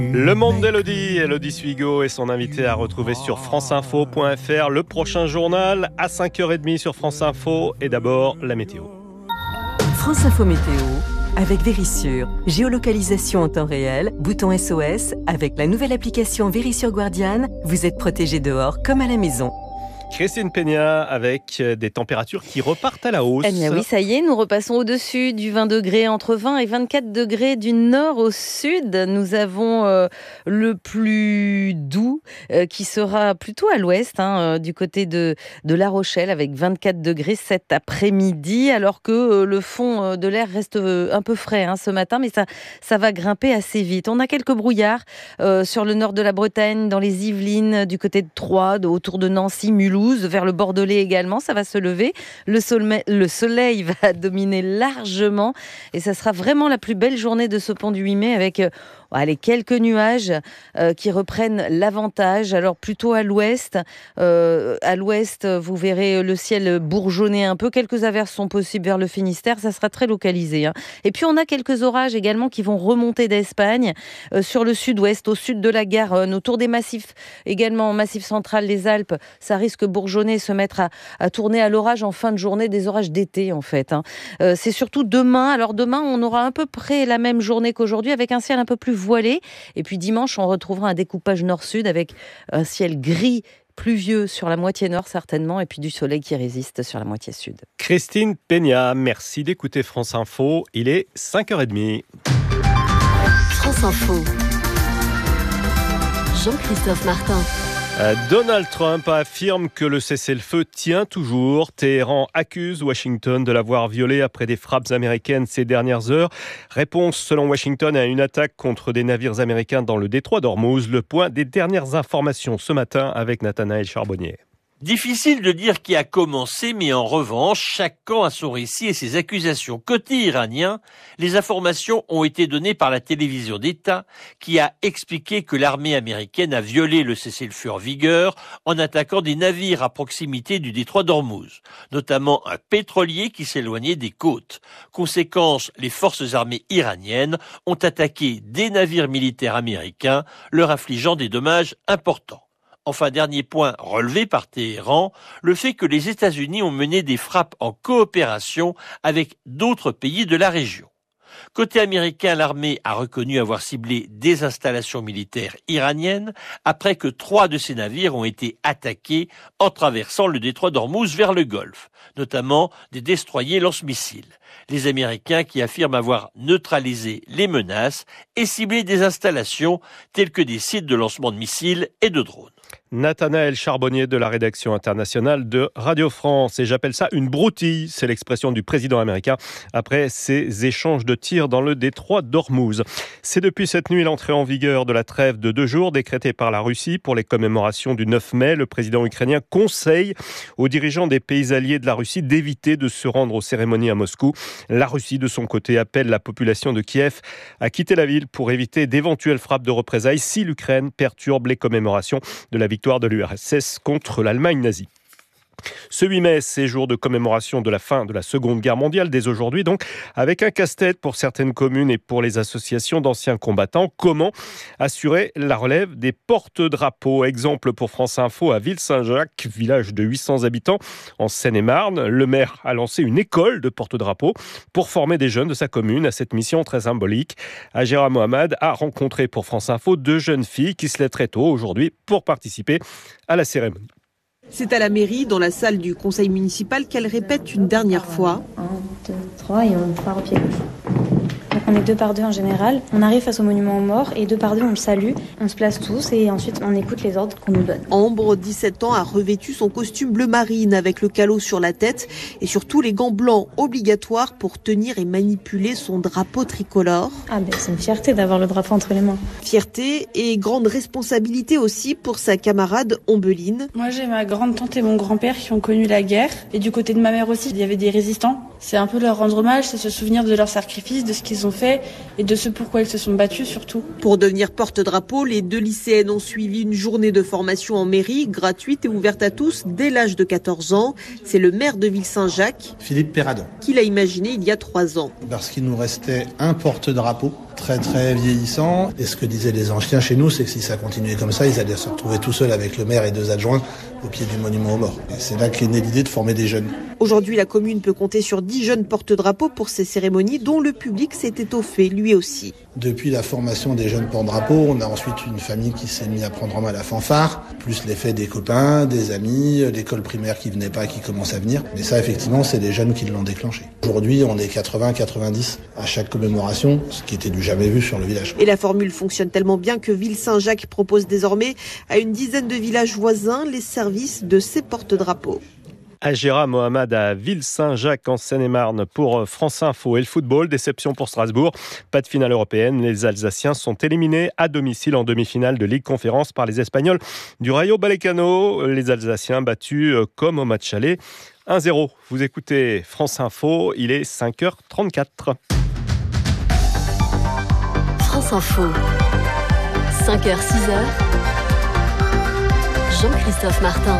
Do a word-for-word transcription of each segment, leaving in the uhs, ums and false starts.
Le monde d'Elodie, Elodie Suigo et son invité à retrouver sur franceinfo point f r. Le prochain journal à cinq heures trente sur France Info. Et d'abord, la météo. France Info Météo avec Vérissure. Géolocalisation en temps réel, bouton S O S. Avec la nouvelle application Vérissure Guardian, vous êtes protégé dehors comme à la maison. Christine Peña avec des températures qui repartent à la hausse. Eh bien oui, ça y est, nous repassons au-dessus du vingt degrés, entre vingt et vingt-quatre degrés du nord au sud. Nous avons euh, le plus doux euh, qui sera plutôt à l'ouest, hein, euh, du côté de, de La Rochelle avec vingt-quatre degrés cet après-midi, alors que euh, le fond euh, de l'air reste euh, un peu frais hein, ce matin, mais ça, ça va grimper assez vite. On a quelques brouillards euh, sur le nord de la Bretagne, dans les Yvelines, du côté de Troyes, de, autour de Nancy, Mulhouse, vers le Bordelais également, ça va se lever. Le soleil, le soleil va dominer largement et ça sera vraiment la plus belle journée de ce pont du huit mai avec euh, allez, quelques nuages euh, qui reprennent l'avantage. Alors plutôt à l'ouest, euh, à l'ouest, vous verrez le ciel bourgeonner un peu. Quelques averses sont possibles vers le Finistère, ça sera très localisé. Hein. Et puis on a quelques orages également qui vont remonter d'Espagne euh, sur le sud-ouest, au sud de la Garonne, autour des massifs, également massif central, les Alpes. Ça risque bourgeonner, se mettre à, à tourner à l'orage en fin de journée, des orages d'été en fait. Hein. Euh, c'est surtout demain. Alors demain, on aura à peu près la même journée qu'aujourd'hui avec un ciel un peu plus voilé. Et puis dimanche, on retrouvera un découpage nord-sud avec un ciel gris pluvieux sur la moitié nord certainement et puis du soleil qui résiste sur la moitié sud. Christine Peña, merci d'écouter France Info. Il est cinq heures trente. France Info. Jean-Christophe Martin. Donald Trump affirme que le cessez-le-feu tient toujours. Téhéran accuse Washington de l'avoir violé après des frappes américaines ces dernières heures. Réponse selon Washington à une attaque contre des navires américains dans le détroit d'Ormuz. Le point des dernières informations ce matin avec Nathanaël Charbonnier. Difficile de dire qui a commencé, mais en revanche, chaque camp a son récit et ses accusations. Côté iranien, les informations ont été données par la télévision d'État, qui a expliqué que l'armée américaine a violé le cessez-le-feu en vigueur en attaquant des navires à proximité du détroit d'Ormuz, notamment un pétrolier qui s'éloignait des côtes. Conséquence, les forces armées iraniennes ont attaqué des navires militaires américains, leur infligeant des dommages importants. Enfin, dernier point relevé par Téhéran, le fait que les États-Unis ont mené des frappes en coopération avec d'autres pays de la région. Côté américain, l'armée a reconnu avoir ciblé des installations militaires iraniennes après que trois de ces navires ont été attaqués en traversant le détroit d'Ormuz vers le Golfe, notamment des destroyers lance-missiles. Les Américains qui affirment avoir neutralisé les menaces et ciblé des installations telles que des sites de lancement de missiles et de drones. Nathanaël Charbonnier de la rédaction internationale de Radio France. Et j'appelle ça une broutille, c'est l'expression du président américain après ces échanges de tirs dans le détroit d'Ormuz. C'est depuis cette nuit l'entrée en vigueur de la trêve de deux jours décrétée par la Russie pour les commémorations du neuf mai. Le président ukrainien conseille aux dirigeants des pays alliés de la Russie d'éviter de se rendre aux cérémonies à Moscou. La Russie, de son côté, appelle la population de Kiev à quitter la ville pour éviter d'éventuelles frappes de représailles si l'Ukraine perturbe les commémorations de la victoire de l'U R S S contre l'Allemagne nazie. Ce huit mai, c'est jour de commémoration de la fin de la Seconde Guerre mondiale, dès aujourd'hui donc, avec un casse-tête pour certaines communes et pour les associations d'anciens combattants. Comment assurer la relève des porte-drapeaux? Exemple pour France Info à Ville-Saint-Jacques, village de huit cents habitants en Seine-et-Marne. Le maire a lancé une école de porte-drapeaux pour former des jeunes de sa commune à cette mission très symbolique. Agera Mohamed a rencontré pour France Info deux jeunes filles qui se lèvent très tôt aujourd'hui pour participer à la cérémonie. C'est à la mairie, dans la salle du conseil municipal, qu'elle répète une dernière fois. un, deux, trois et on part au pied gauche. Donc on est deux par deux en général. On arrive face au monument aux morts et deux par deux on le salue. On se place tous et ensuite on écoute les ordres qu'on nous donne. Ambre, dix-sept ans, a revêtu son costume bleu marine avec le calot sur la tête et surtout les gants blancs obligatoires pour tenir et manipuler son drapeau tricolore. Ah ben c'est une fierté d'avoir le drapeau entre les mains. Fierté et grande responsabilité aussi pour sa camarade Ombeline. Moi j'ai ma grande tante et mon grand-père qui ont connu la guerre et du côté de ma mère aussi il y avait des résistants. C'est un peu leur rendre hommage, c'est se souvenir de leur sacrifice, de ce qu'ils ont fait et de ce pourquoi ils se sont battus surtout. Pour devenir porte-drapeau, les deux lycéennes ont suivi une journée de formation en mairie, gratuite et ouverte à tous dès l'âge de quatorze ans. C'est le maire de Ville-Saint-Jacques, Philippe Perradon, qui l'a imaginé il y a trois ans. Parce qu'il nous restait un porte-drapeau très très vieillissant. Et ce que disaient les anciens chez nous, c'est que si ça continuait comme ça, ils allaient se retrouver tout seuls avec le maire et deux adjoints au pied du monument aux morts. Et c'est là qu'est née l'idée de former des jeunes. Aujourd'hui, la commune peut compter sur dix jeunes porte-drapeaux pour ces cérémonies dont le public s'est étoffé lui aussi. Depuis la formation des jeunes porte-drapeaux, on a ensuite une famille qui s'est mise à prendre en main la fanfare, plus l'effet des copains, des amis, l'école primaire qui venait pas, qui commence à venir. Mais ça, effectivement, c'est les jeunes qui l'ont déclenché. Aujourd'hui, on est quatre-vingts quatre-vingt-dix à chaque commémoration, ce qui était du jamais vu sur le village. Et la formule fonctionne tellement bien que Ville-Saint-Jacques propose désormais à une dizaine de villages voisins les services de ces porte-drapeaux. Agera Mohamed à Ville-Saint-Jacques en Seine-et-Marne pour France Info. Et le football, déception pour Strasbourg. Pas de finale européenne. Les Alsaciens sont éliminés à domicile en demi-finale de Ligue Conférence par les Espagnols du Rayo Vallecano. Les Alsaciens battus comme au match aller. un zéro. Vous écoutez France Info. Il est cinq heures trente-quatre. France Info. cinq heures six heures. Jean-Christophe Martin.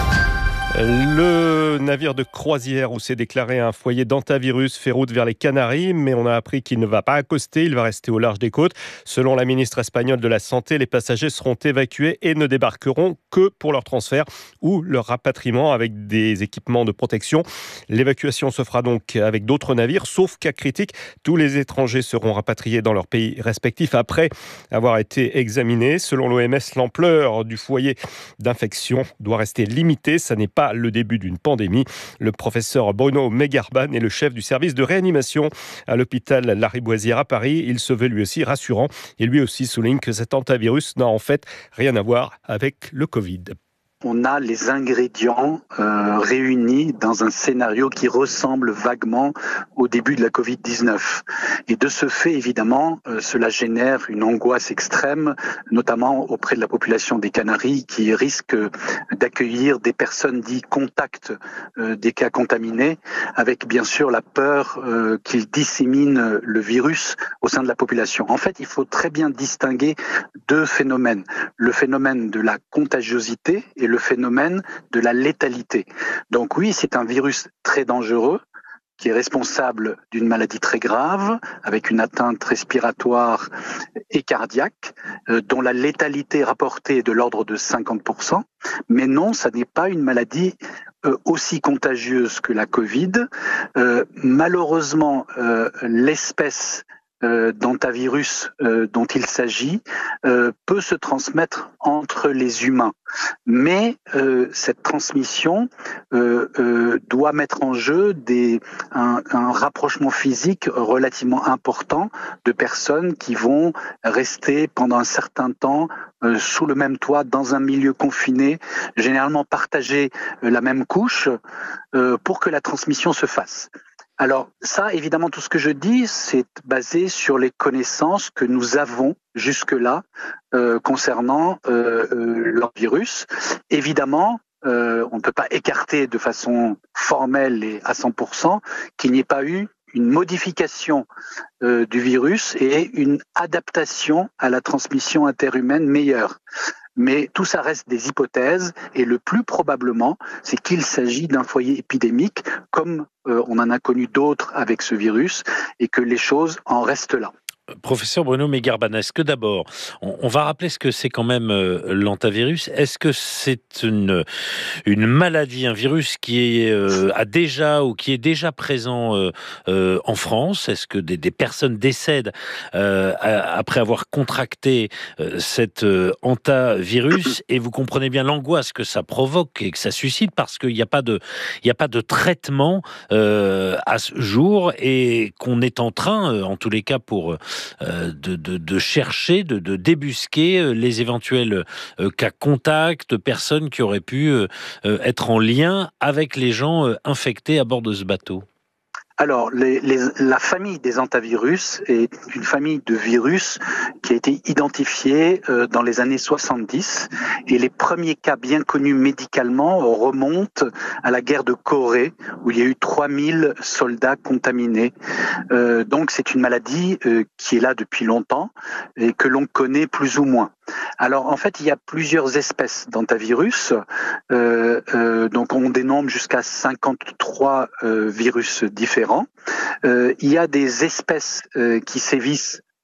Le navire de croisière où s'est déclaré un foyer d'hantavirus fait route vers les Canaries, mais on a appris qu'il ne va pas accoster, il va rester au large des côtes. Selon la ministre espagnole de la Santé, les passagers seront évacués et ne débarqueront que pour leur transfert ou leur rapatriement avec des équipements de protection. L'évacuation se fera donc avec d'autres navires, sauf cas critique. Tous les étrangers seront rapatriés dans leur pays respectif après avoir été examinés. Selon l'O M S, l'ampleur du foyer d'infection doit rester limitée. Ça n'est pas le début d'une pandémie. Le professeur Bruno Megarban est le chef du service de réanimation à l'hôpital Lariboisière à Paris. Il se veut lui aussi rassurant et lui aussi souligne que cet hantavirus n'a en fait rien à voir avec le Covid. On a les ingrédients euh, réunis dans un scénario qui ressemble vaguement au début de la covid dix-neuf. Et de ce fait, évidemment, euh, cela génère une angoisse extrême, notamment auprès de la population des Canaries qui risque d'accueillir des personnes dites contacts euh, des cas contaminés, avec bien sûr la peur euh, qu'ils disséminent le virus au sein de la population. En fait, il faut très bien distinguer deux phénomènes. Le phénomène de la contagiosité et le le phénomène de la létalité. Donc oui, c'est un virus très dangereux qui est responsable d'une maladie très grave, avec une atteinte respiratoire et cardiaque, euh, dont la létalité rapportée est de l'ordre de cinquante pour cent. Mais non, ça n'est pas une maladie euh, aussi contagieuse que la Covid. Euh, malheureusement, euh, l'espèce Euh, d'hantavirus euh, dont il s'agit euh, peut se transmettre entre les humains. Mais euh, cette transmission euh, euh, doit mettre en jeu des, un, un rapprochement physique relativement important de personnes qui vont rester pendant un certain temps euh, sous le même toit, dans un milieu confiné, généralement partager euh, la même couche euh, pour que la transmission se fasse. Alors ça, évidemment, tout ce que je dis, c'est basé sur les connaissances que nous avons jusque-là euh, concernant euh, euh, leur virus. Évidemment, euh, on ne peut pas écarter de façon formelle et à cent pour cent qu'il n'y ait pas eu une modification euh, du virus et une adaptation à la transmission interhumaine meilleure. Mais tout ça reste des hypothèses et le plus probablement, c'est qu'il s'agit d'un foyer épidémique comme euh, on en a connu d'autres avec ce virus et que les choses en restent là. Professeur Bruno Megarban, est-ce que d'abord, on, on va rappeler ce que c'est quand même euh, l'hantavirus. Est-ce que c'est une, une maladie, un virus qui est, euh, a déjà ou qui est déjà présent euh, euh, en France? Est-ce que des, des personnes décèdent euh, après avoir contracté euh, cet euh, hantavirus? Et vous comprenez bien l'angoisse que ça provoque et que ça suscite parce qu'il n'y a pas de, il n'y a pas de traitement euh, à ce jour et qu'on est en train, euh, en tous les cas pour Euh, de, de, de chercher, de, de débusquer les éventuels euh, cas contacts, personnes qui auraient pu euh, être en lien avec les gens euh, infectés à bord de ce bateau. Alors, les, les, la famille des hantavirus est une famille de virus qui a été identifiée euh, dans les années soixante-dix et les premiers cas bien connus médicalement remontent à la guerre de Corée où il y a eu trois mille soldats contaminés. Euh, donc, c'est une maladie euh, qui est là depuis longtemps et que l'on connaît plus ou moins. Alors, en fait, il y a plusieurs espèces d'hantavirus. Euh, euh, donc, on dénombre jusqu'à cinquante-trois euh, virus différents. Euh, il y a des espèces euh, qui sévissent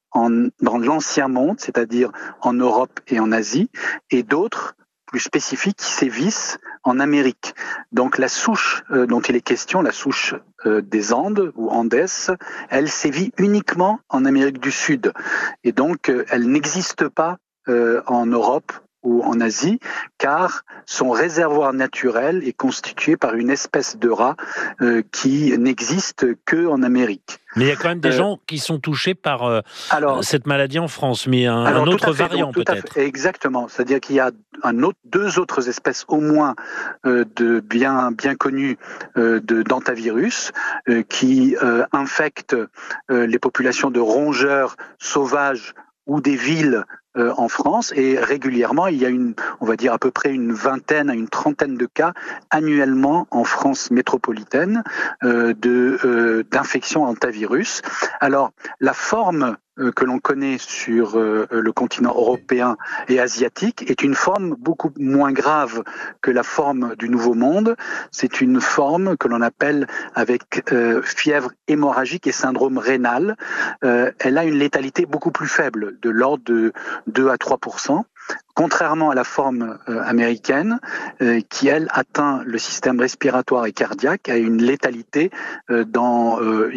en, dans l'ancien monde, c'est-à-dire en Europe et en Asie, et d'autres plus spécifiques qui sévissent en Amérique. Donc la souche euh, dont il est question, la souche euh, des Andes ou Andes, elle sévit uniquement en Amérique du Sud. Et donc euh, elle n'existe pas euh, en Europe ou en Asie, car son réservoir naturel est constitué par une espèce de rat euh, qui n'existe que en Amérique. Mais il y a quand même des euh, gens qui sont touchés par euh, alors, cette maladie en France, mais un, alors, un autre fait, variant donc, tout peut-être. Fait, exactement, c'est-à-dire qu'il y a un autre, deux autres espèces au moins euh, de bien bien connues euh, de d'hantavirus euh, qui euh, infectent euh, les populations de rongeurs sauvages ou des villes euh, en France, et régulièrement il y a une, on va dire à peu près une vingtaine à une trentaine de cas annuellement en France métropolitaine euh, de euh, d'infection hantavirus. Alors la forme euh, que l'on connaît sur euh, le continent européen et asiatique est une forme beaucoup moins grave que la forme du Nouveau Monde. C'est une forme que l'on appelle avec euh, fièvre hémorragique et syndrome rénal. Euh, elle a une létalité beaucoup plus faible, de l'ordre de deux à trois pour cent. Contrairement à la forme euh, américaine, euh, qui elle atteint le système respiratoire et cardiaque, a une létalité euh, dans, euh,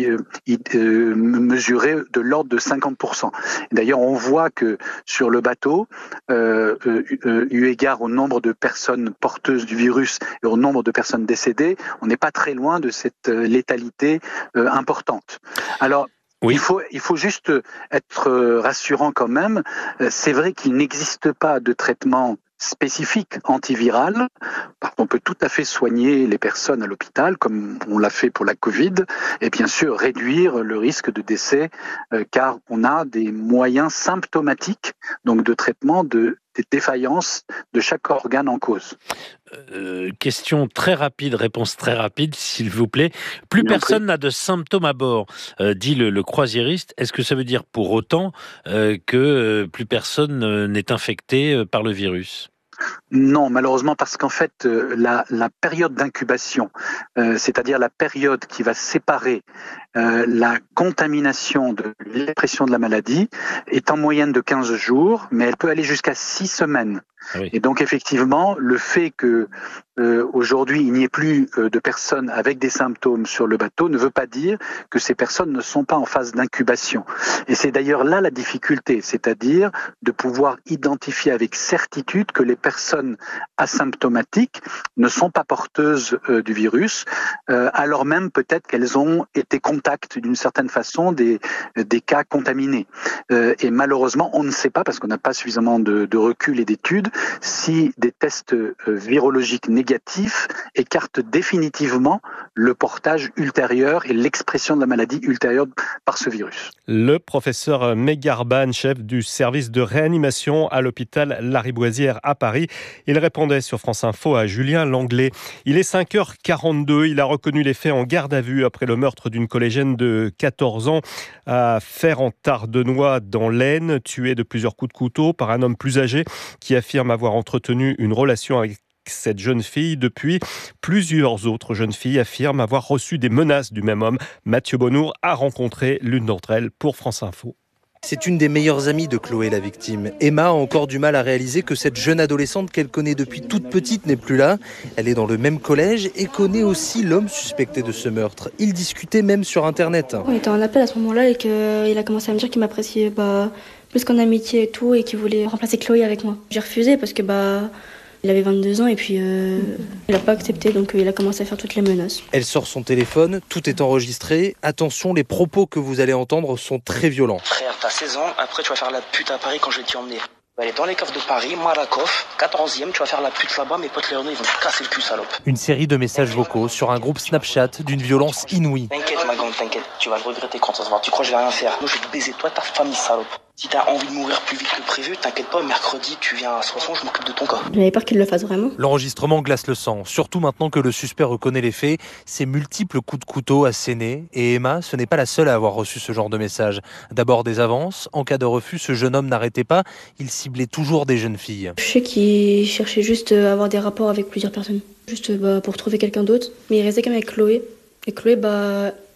euh, mesurée de l'ordre de cinquante pour cent. D'ailleurs, on voit que sur le bateau, euh, euh, eu égard au nombre de personnes porteuses du virus et au nombre de personnes décédées, on n'est pas très loin de cette euh, létalité euh, importante. Alors, Oui. Il faut, il faut juste être rassurant quand même. C'est vrai qu'il n'existe pas de traitement spécifique antiviral. On peut tout à fait soigner les personnes à l'hôpital, comme on l'a fait pour la Covid, et bien sûr réduire le risque de décès, euh, car on a des moyens symptomatiques donc de traitement de des défaillances de chaque organe en cause. Euh, question très rapide, réponse très rapide, s'il vous plaît. Plus Bien personne n'a de symptômes à bord, euh, dit le, le croisiériste. Est-ce que ça veut dire pour autant euh, que euh, plus personne euh, n'est infecté euh, par le virus ? Non, malheureusement, parce qu'en fait, euh, la, la période d'incubation, euh, c'est-à-dire la période qui va séparer euh, la contamination de l'expression de la maladie, est en moyenne de quinze jours, mais elle peut aller jusqu'à six semaines. Ah oui. Et donc, effectivement, le fait que euh, aujourd'hui il n'y ait plus euh, de personnes avec des symptômes sur le bateau ne veut pas dire que ces personnes ne sont pas en phase d'incubation. Et c'est d'ailleurs là la difficulté, c'est-à-dire de pouvoir identifier avec certitude que les personnes asymptomatiques ne sont pas porteuses euh, du virus, euh, alors même peut-être qu'elles ont été contact d'une certaine façon des, des cas contaminés. Euh, et malheureusement, on ne sait pas, parce qu'on n'a pas suffisamment de, de recul et d'études, si des tests euh, virologiques négatifs écartent définitivement le portage ultérieur et l'expression de la maladie ultérieure par ce virus. Le professeur Megarban, chef du service de réanimation à l'hôpital Lariboisière à Paris. Il répondait sur France Info à Julien Langlais. Il est cinq heures quarante-deux. Il a reconnu les faits en garde à vue après le meurtre d'une collégienne de quatorze ans à Fer-en-Tardenois dans l'Aisne, tuée de plusieurs coups de couteau par un homme plus âgé qui affirme avoir entretenu une relation avec cette jeune fille. Depuis, plusieurs autres jeunes filles affirment avoir reçu des menaces du même homme. Mathieu Bonnour a rencontré l'une d'entre elles pour France Info. C'est une des meilleures amies de Chloé, la victime. Emma a encore du mal à réaliser que cette jeune adolescente qu'elle connaît depuis toute petite n'est plus là. Elle est dans le même collège et connaît aussi l'homme suspecté de ce meurtre. Ils discutaient même sur Internet. On était en appel à ce moment-là et qu'il a commencé à me dire qu'il m'appréciait bah, plus qu'en amitié et tout et qu'il voulait remplacer Chloé avec moi. J'ai refusé parce que bah, il avait vingt-deux ans et puis euh, il n'a pas accepté, donc euh, il a commencé à faire toutes les menaces. Elle sort son téléphone, tout est enregistré. Attention, les propos que vous allez entendre sont très violents. Frère, t'as seize ans, après tu vas faire la pute à Paris quand je vais t'y emmener. Elle est dans les caves de Paris, Malakoff, quatorzième, tu vas faire la pute là-bas, mes potes Léonard, ils vont te casser le cul, salope. Une série de messages vocaux sur un groupe Snapchat d'une violence inouïe. T'inquiète ma grande, t'inquiète, tu vas le regretter quand ça se voit. Tu crois que je vais rien faire? Moi je vais te baiser toi et ta famille, salope. Si t'as envie de mourir plus vite que prévu, t'inquiète pas, mercredi tu viens à Soissons, je m'occupe de ton cas. J'avais peur qu'il le fasse vraiment. L'enregistrement glace le sang, surtout maintenant que le suspect reconnaît les faits, ses multiples coups de couteau assénés. Et Emma, ce n'est pas la seule à avoir reçu ce genre de message. D'abord des avances, en cas de refus, ce jeune homme n'arrêtait pas, il ciblait toujours des jeunes filles. Je sais qu'il cherchait juste à avoir des rapports avec plusieurs personnes, juste bah, pour trouver quelqu'un d'autre, mais il restait quand même avec Chloé. Et Chloé, bah,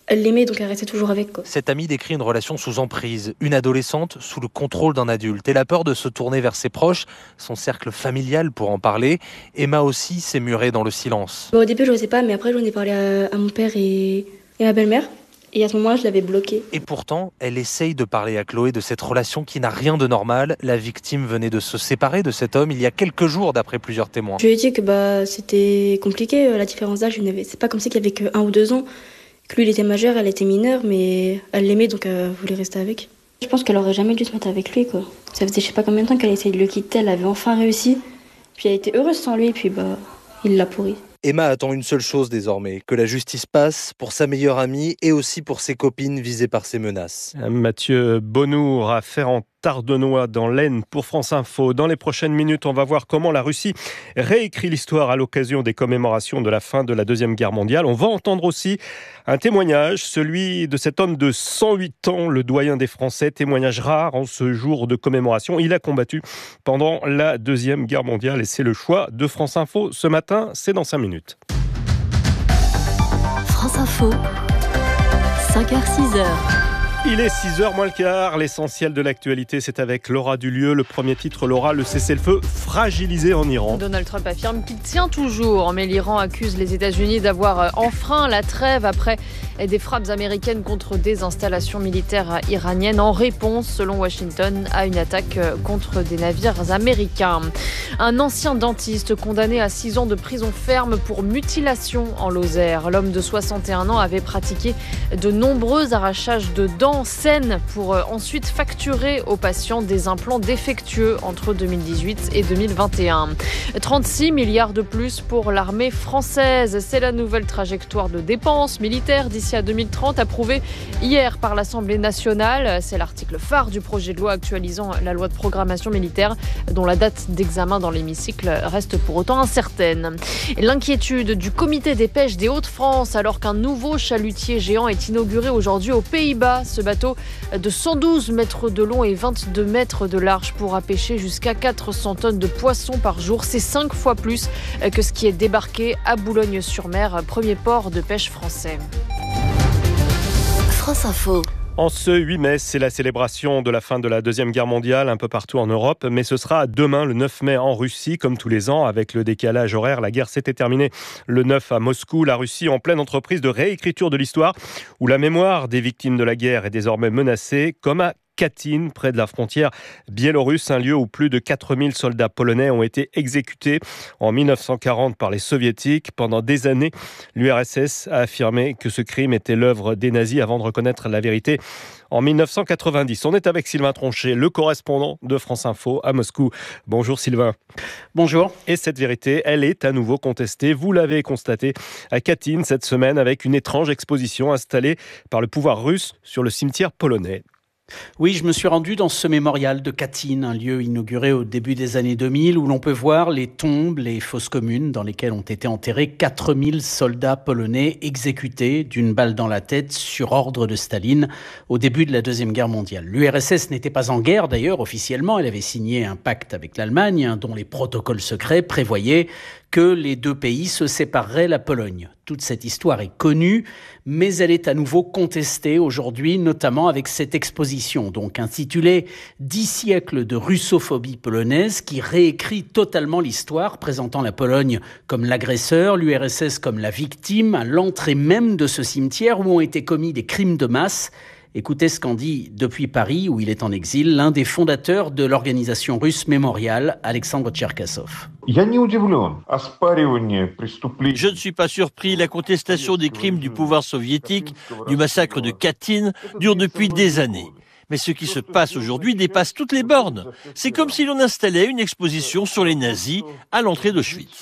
Elle l'aimait, donc elle restait toujours avec, quoi. Cette amie décrit une relation sous emprise, une adolescente sous le contrôle d'un adulte. Elle a peur de se tourner vers ses proches, son cercle familial pour en parler. Emma aussi s'est murée dans le silence. Bon, au début, je ne sais pas, mais après, j'en ai parlé à, à mon père et, et à ma belle-mère. Et à ce moment-là, je l'avais bloquée. Et pourtant, elle essaye de parler à Chloé de cette relation qui n'a rien de normal. La victime venait de se séparer de cet homme il y a quelques jours, d'après plusieurs témoins. Je lui ai dit que bah, c'était compliqué, la différence d'âge. C'est pas comme si qu'il y avait que un ou deux ans. Que lui, il était majeur, elle était mineure, mais elle l'aimait, donc elle voulait rester avec. Je pense qu'elle aurait jamais dû se mettre avec lui, quoi. Ça faisait je sais pas combien de temps qu'elle essayait de le quitter, elle avait enfin réussi. Puis elle était heureuse sans lui, puis bah, il l'a pourri. Emma attend une seule chose désormais, que la justice passe pour sa meilleure amie et aussi pour ses copines visées par ces menaces. Mathieu Bonnour à Ferrand-Tardenois dans l'Aisne pour France Info. Dans les prochaines minutes, on va voir comment la Russie réécrit l'histoire à l'occasion des commémorations de la fin de la Deuxième Guerre mondiale. On va entendre aussi un témoignage, celui de cet homme de cent huit ans, le doyen des Français, témoignage rare en ce jour de commémoration. Il a combattu pendant la Deuxième Guerre mondiale et c'est le choix de France Info ce matin, c'est dans cinq minutes. France Info, cinq heures six heures. Il est six heures moins le quart, l'essentiel de l'actualité c'est avec Laura Dulieu. Le premier titre, Laura, le cessez-le-feu fragilisé en Iran. Donald Trump affirme qu'il tient toujours, mais l'Iran accuse les États-Unis d'avoir enfreint la trêve après des frappes américaines contre des installations militaires iraniennes en réponse, selon Washington, à une attaque contre des navires américains. Un ancien dentiste condamné à six ans de prison ferme pour mutilation en Lozère. L'homme de soixante et un ans avait pratiqué de nombreux arrachages de dents saines pour ensuite facturer aux patients des implants défectueux entre deux mille dix-huit et deux mille vingt et un. trente-six milliards de plus pour l'armée française. C'est la nouvelle trajectoire de dépenses militaires d'ici à deux mille trente, approuvée hier par l'Assemblée nationale. C'est l'article phare du projet de loi actualisant la loi de programmation militaire, dont la date d'examen dans l'hémicycle reste pour autant incertaine. Et l'inquiétude du comité des pêches des Hauts-de-France, alors qu'un nouveau chalutier géant est inauguré aujourd'hui aux Pays-Bas. Ce bateau de cent douze mètres de long et vingt-deux mètres de large pourra pêcher jusqu'à quatre cents tonnes de poissons par jour. C'est cinq fois plus que ce qui est débarqué à Boulogne-sur-Mer, premier port de pêche français. France Info. En ce huit mai, c'est la célébration de la fin de la Deuxième Guerre mondiale un peu partout en Europe, mais ce sera demain, le neuf mai, en Russie, comme tous les ans, avec le décalage horaire. La guerre s'était terminée le neuf à Moscou. La Russie en pleine entreprise de réécriture de l'histoire, où la mémoire des victimes de la guerre est désormais menacée, comme à Katyn, près de la frontière biélorusse, un lieu où plus de quatre mille soldats polonais ont été exécutés en mille neuf cent quarante par les soviétiques. Pendant des années, l'U R S S a affirmé que ce crime était l'œuvre des nazis avant de reconnaître la vérité en mille neuf cent quatre-vingt-dix. On est avec Sylvain Tronchet, le correspondant de France Info à Moscou. Bonjour Sylvain. Bonjour. Et cette vérité, elle est à nouveau contestée. Vous l'avez constaté à Katyn cette semaine avec une étrange exposition installée par le pouvoir russe sur le cimetière polonais. Oui, je me suis rendu dans ce mémorial de Katyn, un lieu inauguré au début des années deux mille, où l'on peut voir les tombes, les fosses communes dans lesquelles ont été enterrés quatre mille soldats polonais exécutés d'une balle dans la tête sur ordre de Staline au début de la Deuxième Guerre mondiale. L'U R S S n'était pas en guerre d'ailleurs officiellement, elle avait signé un pacte avec l'Allemagne, hein, dont les protocoles secrets prévoyaient que les deux pays se sépareraient la Pologne. Toute cette histoire est connue, mais elle est à nouveau contestée aujourd'hui, notamment avec cette exposition, donc intitulée « Dix siècles de russophobie polonaise » qui réécrit totalement l'histoire, présentant la Pologne comme l'agresseur, l'U R S S comme la victime, à l'entrée même de ce cimetière où ont été commis des crimes de masse. Écoutez ce qu'en dit depuis Paris, où il est en exil, l'un des fondateurs de l'organisation russe Mémorial, Alexandre Tcherkassov. Je ne suis pas surpris. La contestation des crimes du pouvoir soviétique, du massacre de Katyn, dure depuis des années. Mais ce qui se passe aujourd'hui dépasse toutes les bornes. C'est comme si l'on installait une exposition sur les nazis à l'entrée d'Auschwitz.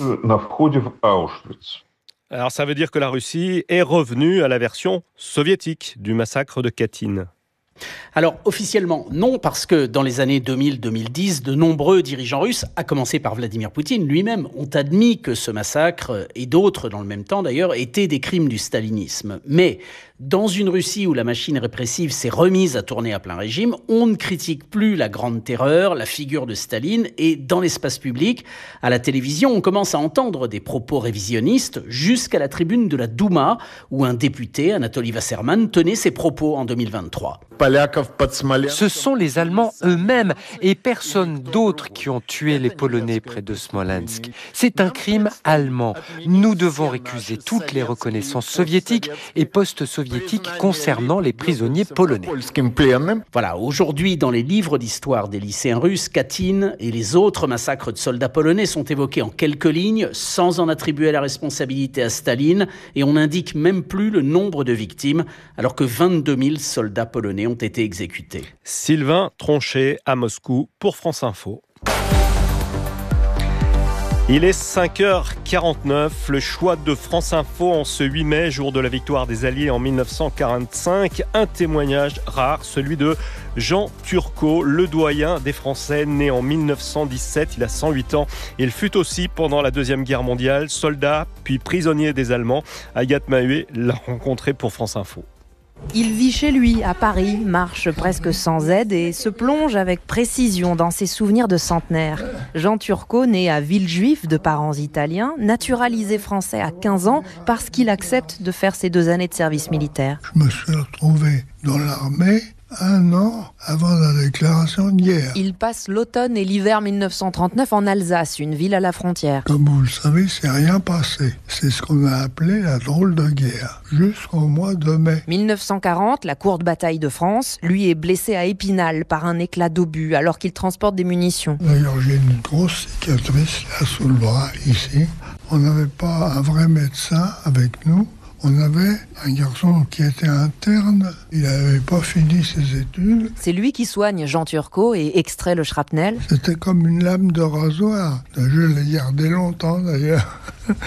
Alors ça veut dire que la Russie est revenue à la version soviétique du massacre de Katyn. Alors, officiellement, non, parce que dans les années deux mille à deux mille dix, de nombreux dirigeants russes, à commencer par Vladimir Poutine lui-même, ont admis que ce massacre, et d'autres dans le même temps d'ailleurs, étaient des crimes du stalinisme. Mais dans une Russie où la machine répressive s'est remise à tourner à plein régime, on ne critique plus la grande terreur, la figure de Staline, et dans l'espace public, à la télévision, on commence à entendre des propos révisionnistes jusqu'à la tribune de la Douma, où un député, Anatoly Wasserman, tenait ses propos en deux mille vingt-trois. Ce sont les Allemands eux-mêmes et personne d'autre qui ont tué les Polonais près de Smolensk. C'est un crime allemand. Nous devons récuser toutes les reconnaissances soviétiques et post-soviétiques concernant les prisonniers polonais. Voilà, aujourd'hui, dans les livres d'histoire des lycéens russes, Katyn et les autres massacres de soldats polonais sont évoqués en quelques lignes, sans en attribuer la responsabilité à Staline, et on n'indique même plus le nombre de victimes, alors que vingt-deux mille soldats polonais ont été exécutés. Sylvain Tronchet à Moscou pour France Info. Il est cinq heures quarante-neuf, le choix de France Info en ce huit mai, jour de la victoire des Alliés en mille neuf cent quarante-cinq. Un témoignage rare, celui de Jean Turcot, le doyen des Français, né en mille neuf cent dix-sept. Il a cent huit ans. Il fut aussi, pendant la Deuxième Guerre mondiale, soldat puis prisonnier des Allemands. Agathe Maheuet l'a rencontré pour France Info. Il vit chez lui, à Paris, marche presque sans aide et se plonge avec précision dans ses souvenirs de centenaire. Jean Turcot, né à Villejuif de parents italiens, naturalisé français à quinze ans parce qu'il accepte de faire ses deux années de service militaire. Je me suis retrouvé dans l'armée un an avant la déclaration de guerre. Il passe l'automne et l'hiver mille neuf cent trente-neuf en Alsace, une ville à la frontière. Comme vous le savez, c'est rien passé. C'est ce qu'on a appelé la drôle de guerre, jusqu'au mois de mai. mille neuf cent quarante, la courte bataille de France, lui est blessé à Épinal par un éclat d'obus alors qu'il transporte des munitions. D'ailleurs, j'ai une grosse cicatrice là sous le bras, ici. On n'avait pas un vrai médecin avec nous. On avait un garçon qui était interne, il n'avait pas fini ses études. C'est lui qui soigne Jean Turcot et extrait le shrapnel. C'était comme une lame de rasoir. Je l'ai gardé longtemps d'ailleurs,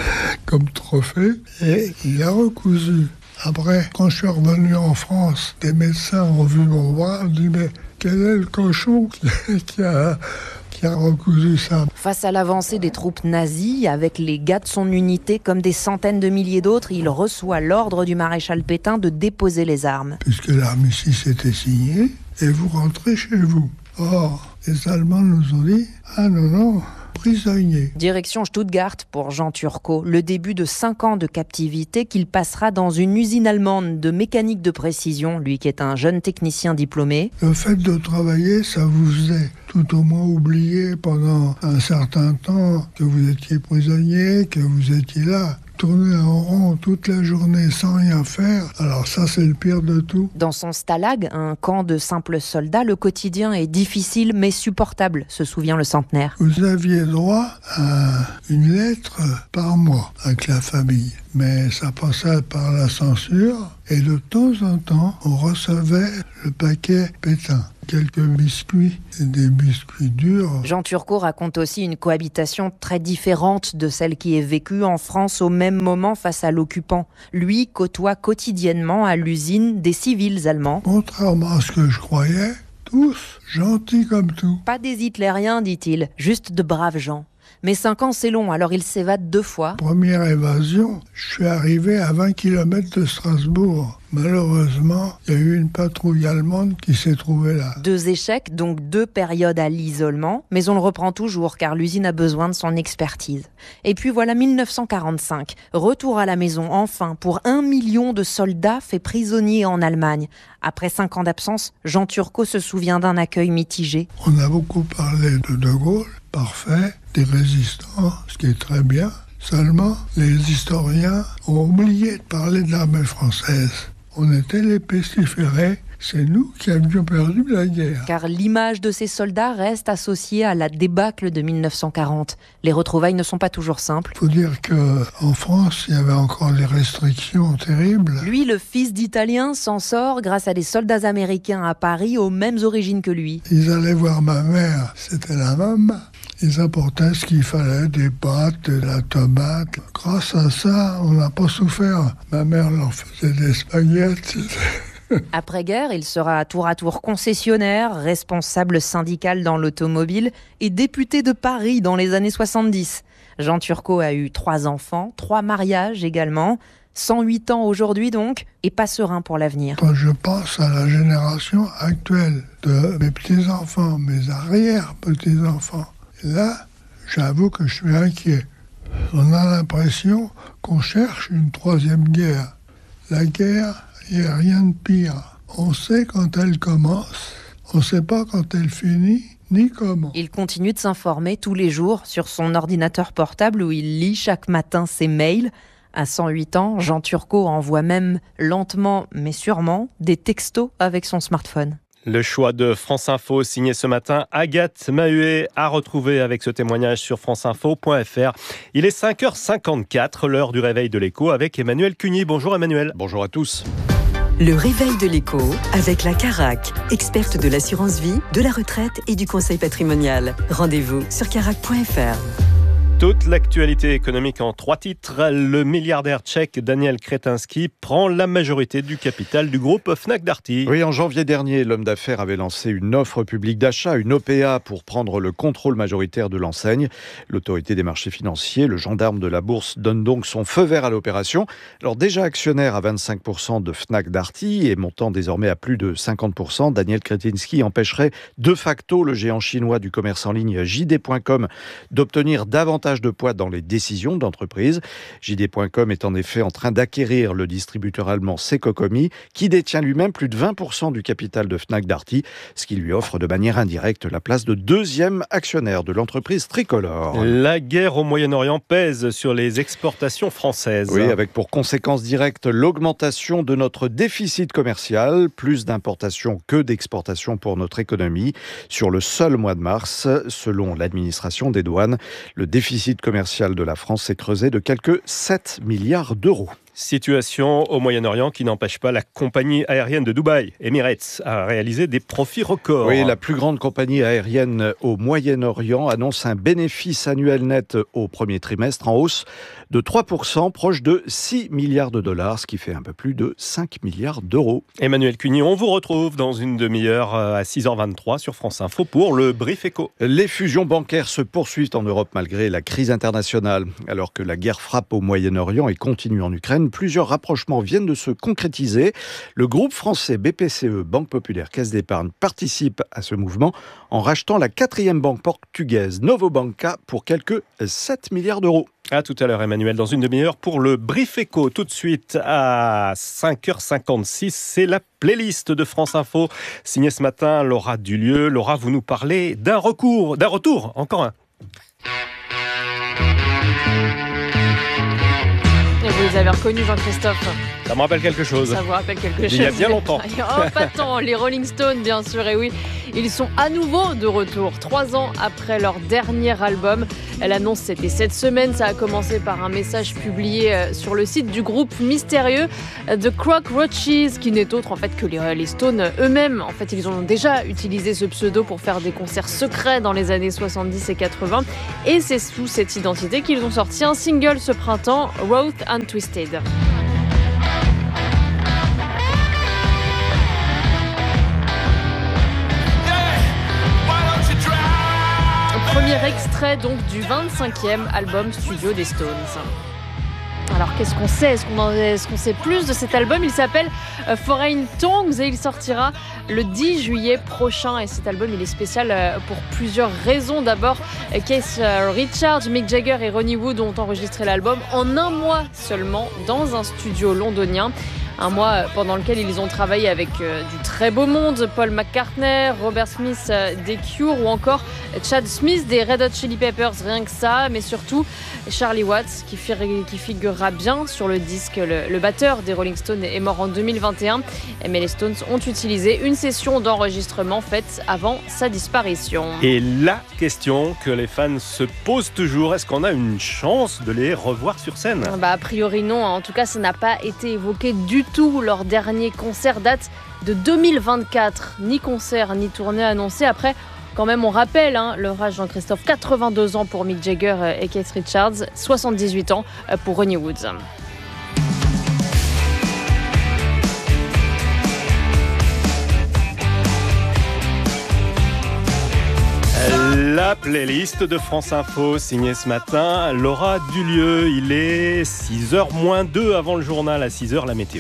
comme trophée. Et il a recousu. Après, quand je suis revenu en France, des médecins ont vu mon bras, ont dit « Mais quel est le cochon qui a... » qui a recousu ça. Face à l'avancée des troupes nazies, avec les gars de son unité comme des centaines de milliers d'autres, il reçoit l'ordre du maréchal Pétain de déposer les armes. Puisque l'armistice était signé, et vous rentrez chez vous. Or, les Allemands nous ont dit « Ah non, non !» prisonnier. Direction Stuttgart pour Jean Turcot, le début de cinq ans de captivité qu'il passera dans une usine allemande de mécanique de précision, lui qui est un jeune technicien diplômé. Le fait de travailler, ça vous faisait tout au moins oublier pendant un certain temps que vous étiez prisonnier, que vous étiez là. Tourner en rond toute la journée sans rien faire, alors ça c'est le pire de tout. Dans son stalag, un camp de simples soldats, le quotidien est difficile mais supportable, se souvient le centenaire. Vous aviez droit à une lettre par mois avec la famille, mais ça passait par la censure et de temps en temps on recevait le paquet Pétain. Quelques biscuits, des biscuits durs. Jean Turcot raconte aussi une cohabitation très différente de celle qui est vécue en France au même moment face à l'occupant. Lui côtoie quotidiennement à l'usine des civils allemands. Contrairement à ce que je croyais, tous gentils comme tout. Pas des hitlériens, dit-il, juste de braves gens. Mais cinq ans, c'est long, alors il s'évade deux fois. Première évasion, je suis arrivé à vingt kilomètres de Strasbourg. Malheureusement, il y a eu une patrouille allemande qui s'est trouvée là. Deux échecs, donc deux périodes à l'isolement, mais on le reprend toujours car l'usine a besoin de son expertise. Et puis voilà mille neuf cent quarante-cinq, retour à la maison enfin pour un million de soldats faits prisonniers en Allemagne. Après cinq ans d'absence, Jean Turcot se souvient d'un accueil mitigé. On a beaucoup parlé de De Gaulle, parfait, des résistants, ce qui est très bien. Seulement, les historiens ont oublié de parler de l'armée française. On était les pestiférés, c'est nous qui avions perdu la guerre. Car l'image de ces soldats reste associée à la débâcle de mille neuf cent quarante. Les retrouvailles ne sont pas toujours simples. Il faut dire qu'en France, il y avait encore des restrictions terribles. Lui, le fils d'Italien, s'en sort grâce à des soldats américains à Paris aux mêmes origines que lui. Ils allaient voir ma mère, c'était la même. Ils apportaient ce qu'il fallait, des pâtes, de la tomate. Grâce à ça, on n'a pas souffert. Ma mère leur faisait des spaghettis. Après-guerre, il sera tour à tour concessionnaire, responsable syndical dans l'automobile et député de Paris dans les années soixante-dix. Jean Turcot a eu trois enfants, trois mariages également, cent huit ans aujourd'hui donc, et pas serein pour l'avenir. Quand je pense à la génération actuelle de mes petits-enfants, mes arrière-petits-enfants, là, j'avoue que je suis inquiet. On a l'impression qu'on cherche une troisième guerre. La guerre, il n'y a rien de pire. On sait quand elle commence, on ne sait pas quand elle finit, ni comment. Il continue de s'informer tous les jours sur son ordinateur portable où il lit chaque matin ses mails. À cent huit ans, Jean Turcot envoie même lentement mais sûrement des textos avec son smartphone. Le choix de France Info, signé ce matin Agathe Mahuet, à retrouver avec ce témoignage sur franceinfo point f r. Il est cinq heures cinquante-quatre, l'heure du réveil de l'écho avec Emmanuel Cuny. Bonjour Emmanuel. Bonjour à tous. Le réveil de l'écho avec la Carac, experte de l'assurance vie, de la retraite et du conseil patrimonial. Rendez-vous sur carac point f r. Toute l'actualité économique en trois titres. Le milliardaire tchèque Daniel Kretinsky prend la majorité du capital du groupe Fnac Darty. Oui, en janvier dernier, l'homme d'affaires avait lancé une offre publique d'achat, une O P A, pour prendre le contrôle majoritaire de l'enseigne. L'autorité des marchés financiers, le gendarme de la bourse, donne donc son feu vert à l'opération. Alors déjà actionnaire à vingt-cinq pour cent de Fnac Darty et montant désormais à plus de cinquante pour cent, Daniel Kretinsky empêcherait de facto le géant chinois du commerce en ligne J D point com d'obtenir davantage de poids dans les décisions d'entreprise. J D point com est en effet en train d'acquérir le distributeur allemand Sekokomi, qui détient lui-même plus de vingt pour cent du capital de Fnac Darty, ce qui lui offre de manière indirecte la place de deuxième actionnaire de l'entreprise tricolore. La guerre au Moyen-Orient pèse sur les exportations françaises. Oui, avec pour conséquence directe l'augmentation de notre déficit commercial, plus d'importations que d'exportations pour notre économie. Sur le seul mois de mars, selon l'administration des douanes, le déficit Le déficit commercial de la France s'est creusé de quelques sept milliards d'euros. Situation au Moyen-Orient qui n'empêche pas la compagnie aérienne de Dubaï, Emirates, à réaliser des profits records. Oui, la plus grande compagnie aérienne au Moyen-Orient annonce un bénéfice annuel net au premier trimestre en hausse de trois pour cent, proche de six milliards de dollars, ce qui fait un peu plus de cinq milliards d'euros. Emmanuel Cuny, on vous retrouve dans une demi-heure à six heures vingt-trois sur France Info pour le Brief Éco. Les fusions bancaires se poursuivent en Europe malgré la crise internationale. Alors que la guerre frappe au Moyen-Orient et continue en Ukraine, plusieurs rapprochements viennent de se concrétiser. Le groupe français B P C E, Banque Populaire Caisse d'Épargne, participe à ce mouvement en rachetant la quatrième banque portugaise Novo Banca pour quelques sept milliards d'euros. À tout à l'heure Emmanuel, dans une demi-heure pour le Brief Éco. Tout de suite à cinq heures cinquante-six, c'est la playlist de France Info. Signée ce matin Laura Dulieu. Laura, vous nous parlez d'un recours, d'un retour, encore un. Et vous les avez reconnus, Jean-Christophe? Ça me rappelle quelque chose. Ça vous rappelle quelque chose. Il y a bien longtemps. Oh, pas tant. Les Rolling Stones, bien sûr, et oui. Ils sont à nouveau de retour, trois ans après leur dernier album. L'annonce, c'était cette semaine. Ça a commencé par un message publié sur le site du groupe mystérieux The Cockroaches, qui n'est autre en fait que les, les Stones eux-mêmes. En fait, ils ont déjà utilisé ce pseudo pour faire des concerts secrets dans les années soixante-dix et quatre-vingts. Et c'est sous cette identité qu'ils ont sorti un single ce printemps, Raw and Twisted. Premier extrait donc du vingt-cinquième album studio des Stones. Alors qu'est-ce qu'on sait ? Est-ce qu'on, en, est-ce qu'on sait plus de cet album ? Il s'appelle uh, Foreign Tongues et il sortira le dix juillet prochain. Et cet album il est spécial uh, pour plusieurs raisons. D'abord, uh, Keith uh, Richards, Mick Jagger et Ronnie Wood ont enregistré l'album en un mois seulement dans un studio londonien. Un mois pendant lequel ils ont travaillé avec euh, du très beau monde, Paul McCartney, Robert Smith euh, des Cure ou encore Chad Smith des Red Hot Chili Peppers, rien que ça, mais surtout Charlie Watts qui, fi- qui figurera bien sur le disque. Le, le batteur des Rolling Stones est mort en deux mille vingt et un, mais les Stones ont utilisé une session d'enregistrement faite avant sa disparition. Et la question que les fans se posent toujours, est-ce qu'on a une chance de les revoir sur scène ? Bah, a priori non, en tout cas ça n'a pas été évoqué du tout. Leur dernier concert date de deux mille vingt-quatre. Ni concert, ni tournée annoncée. Après, quand même, on rappelle hein, leur âge, Jean-Christophe, quatre-vingt-deux ans pour Mick Jagger et Keith Richards, soixante-dix-huit ans pour Ronnie Wood. La playlist de France Info, signée ce matin Laura Dulieu. Il est six heures moins deux avant le journal, à six heures la météo.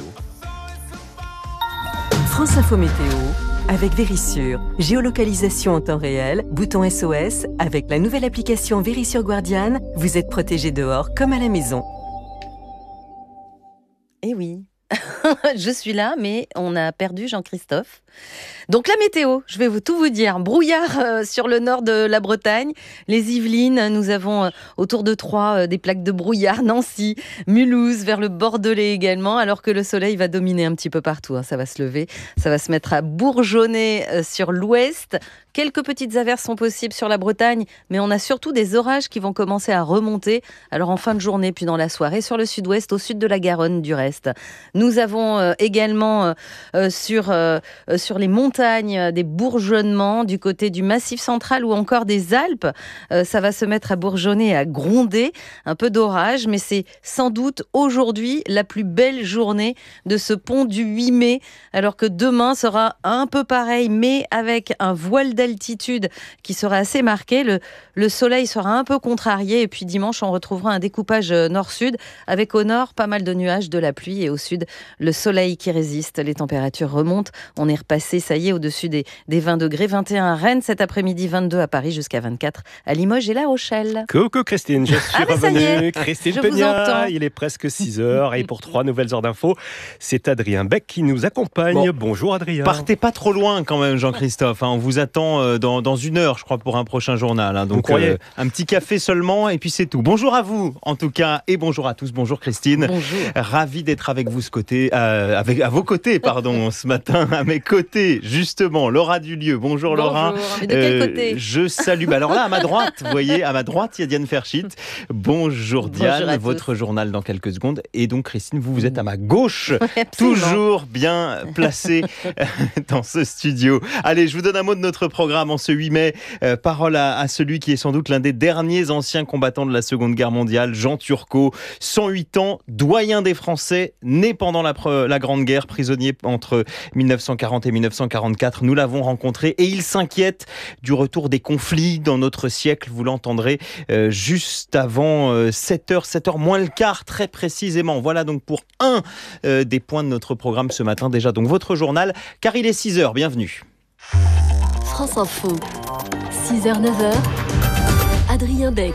France Info Météo avec Vérissure. Géolocalisation en temps réel, bouton S O S. Avec la nouvelle application Vérissure Guardian, vous êtes protégé dehors comme à la maison. Eh oui, je suis là, mais on a perdu Jean-Christophe. Donc la météo, je vais vous tout vous dire. Brouillard euh, sur le nord de la Bretagne, les Yvelines, nous avons euh, autour de Troyes euh, des plaques de brouillard, Nancy, Mulhouse, vers le Bordelais également, alors que le soleil va dominer un petit peu partout. Hein, ça va se lever, ça va se mettre à bourgeonner euh, sur l'ouest. Quelques petites averses sont possibles sur la Bretagne, mais on a surtout des orages qui vont commencer à remonter. Alors en fin de journée, puis dans la soirée, sur le sud-ouest, au sud de la Garonne du reste. Nous avons euh, également euh, sur, euh, sur les montagnes des bourgeonnements du côté du Massif central ou encore des Alpes. Euh, ça va se mettre à bourgeonner, à gronder, un peu d'orage, mais c'est sans doute aujourd'hui la plus belle journée de ce pont du huit mai, alors que demain sera un peu pareil, mais avec un voile d'altitude qui sera assez marqué. Le, le soleil sera un peu contrarié et puis dimanche, on retrouvera un découpage nord-sud avec au nord pas mal de nuages, de la pluie et au sud, le soleil qui résiste. Les températures remontent. On est repassé, ça y est, au-dessus des, des vingt degrés. vingt et un à Rennes cet après-midi, vingt-deux à Paris, jusqu'à vingt-quatre à Limoges et La Rochelle. Coucou Christine, je suis ah revenue. Christine je Peña, il est presque six heures et pour trois nouvelles heures d'infos, c'est Adrien Beck qui nous accompagne. Bon. Bonjour Adrien. Partez pas trop loin quand même Jean-Christophe, hein. On vous attend dans, dans une heure je crois pour un prochain journal. Hein. Donc euh, un petit café seulement et puis c'est tout. Bonjour à vous en tout cas et bonjour à tous. Bonjour Christine. Bonjour. Ravi d'être avec vous ce côté, euh, avec, à vos côtés pardon, ce matin. À mes côtés justement Laura Dulieu. Bonjour, bonjour. Laura. Mais de quel euh, côté? Je salue. Bah alors là à ma droite, vous voyez, à ma droite il y a Diane Ferschit. Bonjour Diane, bonjour votre journal dans quelques secondes. Et donc Christine, vous vous êtes à ma gauche, toujours bien placée dans ce studio. Allez, je vous donne un mot de notre programme en ce huit mai. Euh, parole à, à celui qui est sans doute l'un des derniers anciens combattants de la Seconde Guerre mondiale, Jean Turcot, cent huit ans, doyen des Français, né pendant la, la Grande Guerre, prisonnier entre mille neuf cent quarante et mille neuf cent quarante-quatre. Nous l'avons rencontré et il s'inquiète du retour des conflits dans notre siècle. Vous l'entendrez euh, juste avant euh, sept heures, sept heures moins le quart, très précisément. Voilà donc pour un euh, des points de notre programme ce matin. Déjà donc votre journal, car il est six heures. Bienvenue. France Info, six heures neuf heures, Adrien Beck.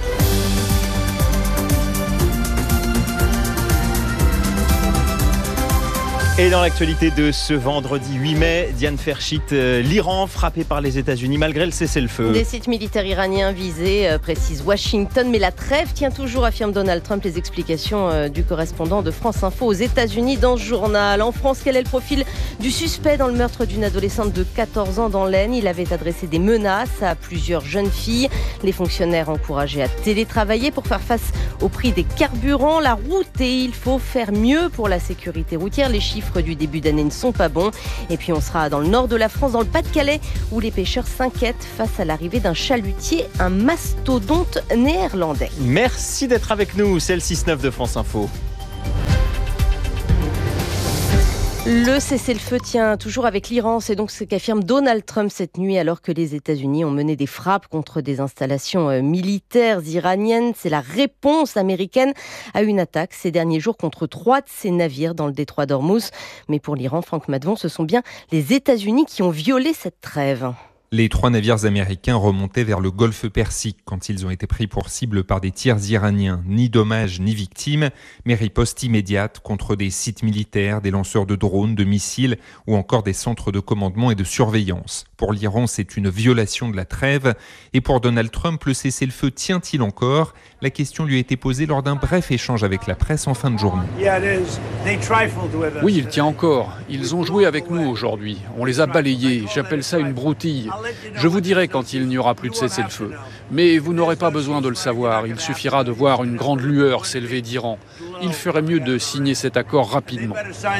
Et dans l'actualité de ce vendredi huit mai, Diane Ferschit, euh, l'Iran frappé par les États-Unis malgré le cessez-le-feu. Des sites militaires iraniens visés, euh, précise Washington, mais la trêve tient toujours, affirme Donald Trump. Les explications euh, du correspondant de France Info aux États-Unis dans ce journal. En France, quel est le profil du suspect dans le meurtre d'une adolescente de quatorze ans dans l'Aisne? Il avait adressé des menaces à plusieurs jeunes filles. Les fonctionnaires encouragés à télétravailler pour faire face au prix des carburants, la route, et il faut faire mieux pour la sécurité routière. Les chiffres du début d'année ne sont pas bons. Et puis on sera dans le nord de la France, dans le Pas-de-Calais, où les pêcheurs s'inquiètent face à l'arrivée d'un chalutier, un mastodonte néerlandais. Merci d'être avec nous, c'est le six neuf de France Info. Le cessez-le-feu tient toujours avec l'Iran, c'est donc ce qu'affirme Donald Trump cette nuit alors que les États-Unis ont mené des frappes contre des installations militaires iraniennes. C'est la réponse américaine à une attaque ces derniers jours contre trois de ses navires dans le détroit d'Ormuz. Mais pour l'Iran, Franck Madvon, ce sont bien les États-Unis qui ont violé cette trêve. Les trois navires américains remontaient vers le golfe Persique quand ils ont été pris pour cible par des tirs iraniens. Ni dommages ni victimes, mais riposte immédiate contre des sites militaires, des lanceurs de drones, de missiles ou encore des centres de commandement et de surveillance. Pour l'Iran, c'est une violation de la trêve. Et pour Donald Trump, le cessez-le-feu tient-il encore ? La question lui a été posée lors d'un bref échange avec la presse en fin de journée. Oui, il tient encore. Ils ont joué avec nous aujourd'hui. On les a balayés. J'appelle ça une broutille. Je vous dirai quand il n'y aura plus de cessez-le-feu. Mais vous n'aurez pas besoin de le savoir. Il suffira de voir une grande lueur s'élever d'Iran. il ferait mieux de signer cet accord rapidement.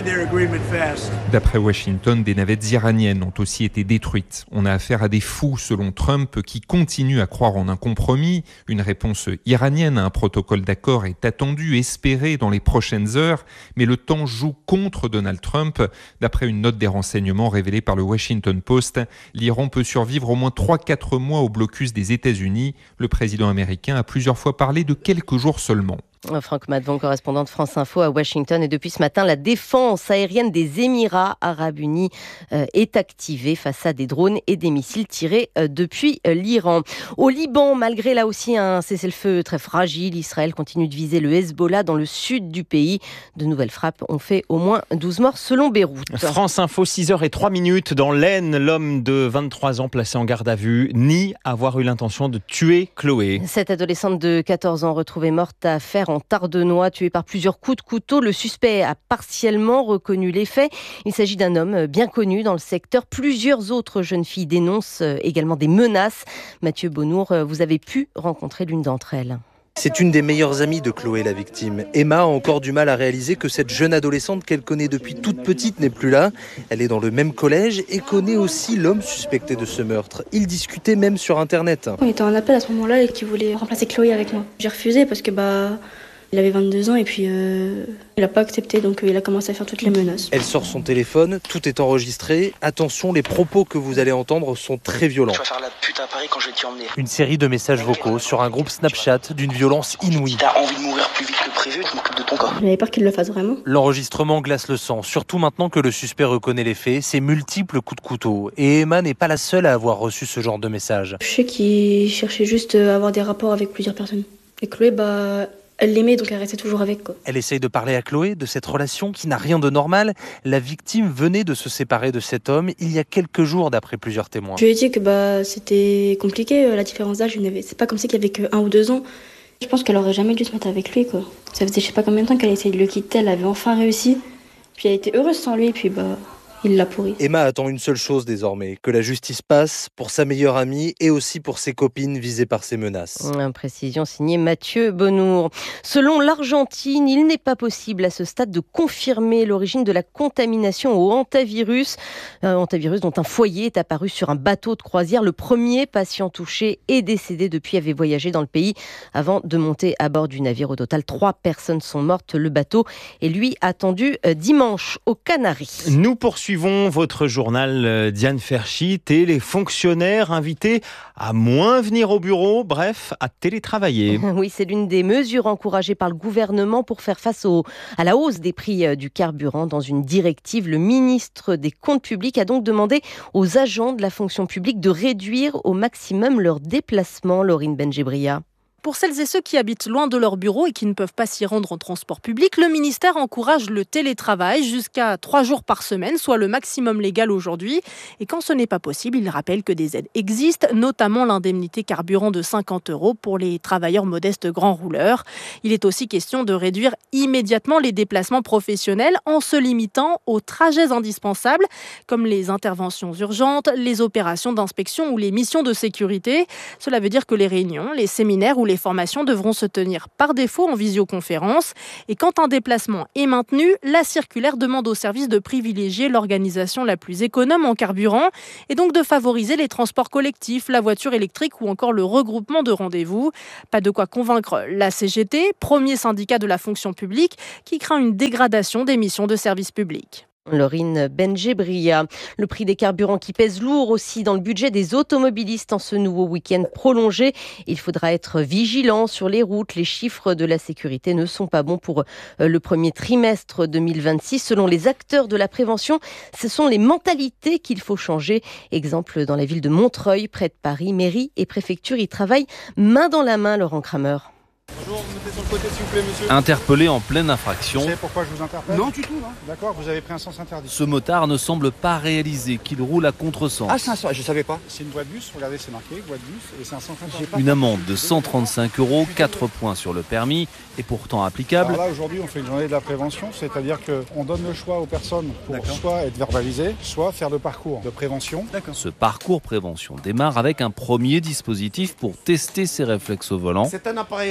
D'après Washington, des navettes iraniennes ont aussi été détruites. On a affaire à des fous, selon Trump, qui continuent à croire en un compromis. Une réponse iranienne à un protocole d'accord est attendue, espérée dans les prochaines heures. Mais le temps joue contre Donald Trump. D'après une note des renseignements révélée par le Washington Post, l'Iran peut survivre au moins trois à quatre mois au blocus des États-Unis. Le président américain a plusieurs fois parlé de quelques jours seulement. Franck Matvon, correspondant de France Info à Washington. Et depuis ce matin, la défense aérienne des Émirats arabes unis euh, est activée face à des drones et des missiles tirés euh, depuis euh, l'Iran. Au Liban, malgré là aussi un cessez-le-feu très fragile, Israël continue de viser le Hezbollah dans le sud du pays. De nouvelles frappes ont fait au moins douze morts selon Beyrouth. France Info, six heures zéro trois minutes. Dans l'Aisne, l'homme de vingt-trois ans placé en garde à vue nie avoir eu l'intention de tuer Chloé. Cette adolescente de quatorze ans retrouvée morte à Fères en Tardenois, tué par plusieurs coups de couteau. Le suspect a partiellement reconnu les faits. Il s'agit d'un homme bien connu dans le secteur. Plusieurs autres jeunes filles dénoncent également des menaces. Mathieu Bonnour, vous avez pu rencontrer l'une d'entre elles. C'est une des meilleures amies de Chloé, la victime. Emma a encore du mal à réaliser que cette jeune adolescente qu'elle connaît depuis toute petite n'est plus là. Elle est dans le même collège et connaît aussi l'homme suspecté de ce meurtre. Ils discutaient même sur Internet. On était en appel à ce moment-là et qui voulait remplacer Chloé avec moi. J'ai refusé parce que bah... il avait vingt-deux ans et puis euh, il n'a pas accepté, donc euh, il a commencé à faire toutes les menaces. Elle sort son téléphone, tout est enregistré. Attention, les propos que vous allez entendre sont très violents. Tu vas faire la pute à Paris quand je vais t'y emmener. Une série de messages vocaux sur un groupe Snapchat d'une violence inouïe. Si t'as envie de mourir plus vite que prévu, tu m'occupes de ton corps. J'avais peur qu'il le fasse vraiment. L'enregistrement glace le sang, surtout maintenant que le suspect reconnaît les faits, ses multiples coups de couteau. Et Emma n'est pas la seule à avoir reçu ce genre de message. Je sais qu'il cherchait juste à avoir des rapports avec plusieurs personnes. Et Chloé, bah... elle l'aimait, donc elle restait toujours avec, quoi. Elle essaye de parler à Chloé de cette relation qui n'a rien de normal. La victime venait de se séparer de cet homme il y a quelques jours, d'après plusieurs témoins. Je lui ai dit que bah, c'était compliqué, la différence d'âge. C'est pas comme si qu'il y avait que un ou deux ans. Je pense qu'elle aurait jamais dû se mettre avec lui, quoi. Ça faisait je sais pas combien de temps qu'elle essayait de le quitter, elle avait enfin réussi. Puis elle était heureuse sans lui, et puis bah... il l'a pourri. Emma attend une seule chose désormais, que la justice passe pour sa meilleure amie et aussi pour ses copines visées par ces menaces. Une précision signée Mathieu Bonnour. Selon l'Argentine, il n'est pas possible à ce stade de confirmer l'origine de la contamination au hantavirus. Un hantavirus dont un foyer est apparu sur un bateau de croisière. Le premier patient touché est décédé depuis avait voyagé dans le pays avant de monter à bord du navire. Au total, trois personnes sont mortes. Le bateau est lui attendu dimanche aux Canaries. Nous poursuivons Suivons votre journal, Diane Ferchit, et les fonctionnaires invités à moins venir au bureau, bref, à télétravailler. Oui, c'est l'une des mesures encouragées par le gouvernement pour faire face au, à la hausse des prix du carburant. Dans une directive, le ministre des Comptes publics a donc demandé aux agents de la fonction publique de réduire au maximum leurs déplacements. Laurine Benjebria. Pour celles et ceux qui habitent loin de leur bureau et qui ne peuvent pas s'y rendre en transport public, le ministère encourage le télétravail jusqu'à trois jours par semaine, soit le maximum légal aujourd'hui. Et quand ce n'est pas possible, il rappelle que des aides existent, notamment l'indemnité carburant de cinquante euros pour les travailleurs modestes grands rouleurs. Il est aussi question de réduire immédiatement les déplacements professionnels en se limitant aux trajets indispensables, comme les interventions urgentes, les opérations d'inspection ou les missions de sécurité. Cela veut dire que les réunions, les séminaires ou les Les formations devront se tenir par défaut en visioconférence. Et quand un déplacement est maintenu, la circulaire demande aux services de privilégier l'organisation la plus économe en carburant et donc de favoriser les transports collectifs, la voiture électrique ou encore le regroupement de rendez-vous. Pas de quoi convaincre la C G T, premier syndicat de la fonction publique, qui craint une dégradation des missions de service public. Laurine Benjebria. Le prix des carburants qui pèse lourd aussi dans le budget des automobilistes en ce nouveau week-end prolongé. Il faudra être vigilant sur les routes. Les chiffres de la sécurité ne sont pas bons pour le premier trimestre deux mille vingt-six. Selon les acteurs de la prévention, ce sont les mentalités qu'il faut changer. Exemple dans la ville de Montreuil, près de Paris. Mairie et préfecture y travaillent main dans la main, Laurent Kramer. Bonjour, vous mettez sur le côté s'il vous plaît, monsieur. Interpellé en pleine infraction. Vous savez pourquoi je vous interpelle? Non, du tout, non. D'accord, vous avez pris un sens interdit. Ce motard ne semble pas réaliser qu'il roule à contresens. Ah, c'est un sens, je savais pas. C'est une voie de bus, regardez, c'est marqué, voie de bus, et c'est un sens interdit. Une amende de cent trente-cinq euros, quatre points sur le permis, est pourtant applicable. Alors là, aujourd'hui, on fait une journée de la prévention, c'est-à-dire qu'on donne le choix aux personnes pour soit être verbalisées, soit faire le parcours de prévention. Ce parcours prévention démarre avec un premier dispositif pour tester ses réflexes au volant. C'est un appareil anglais, quand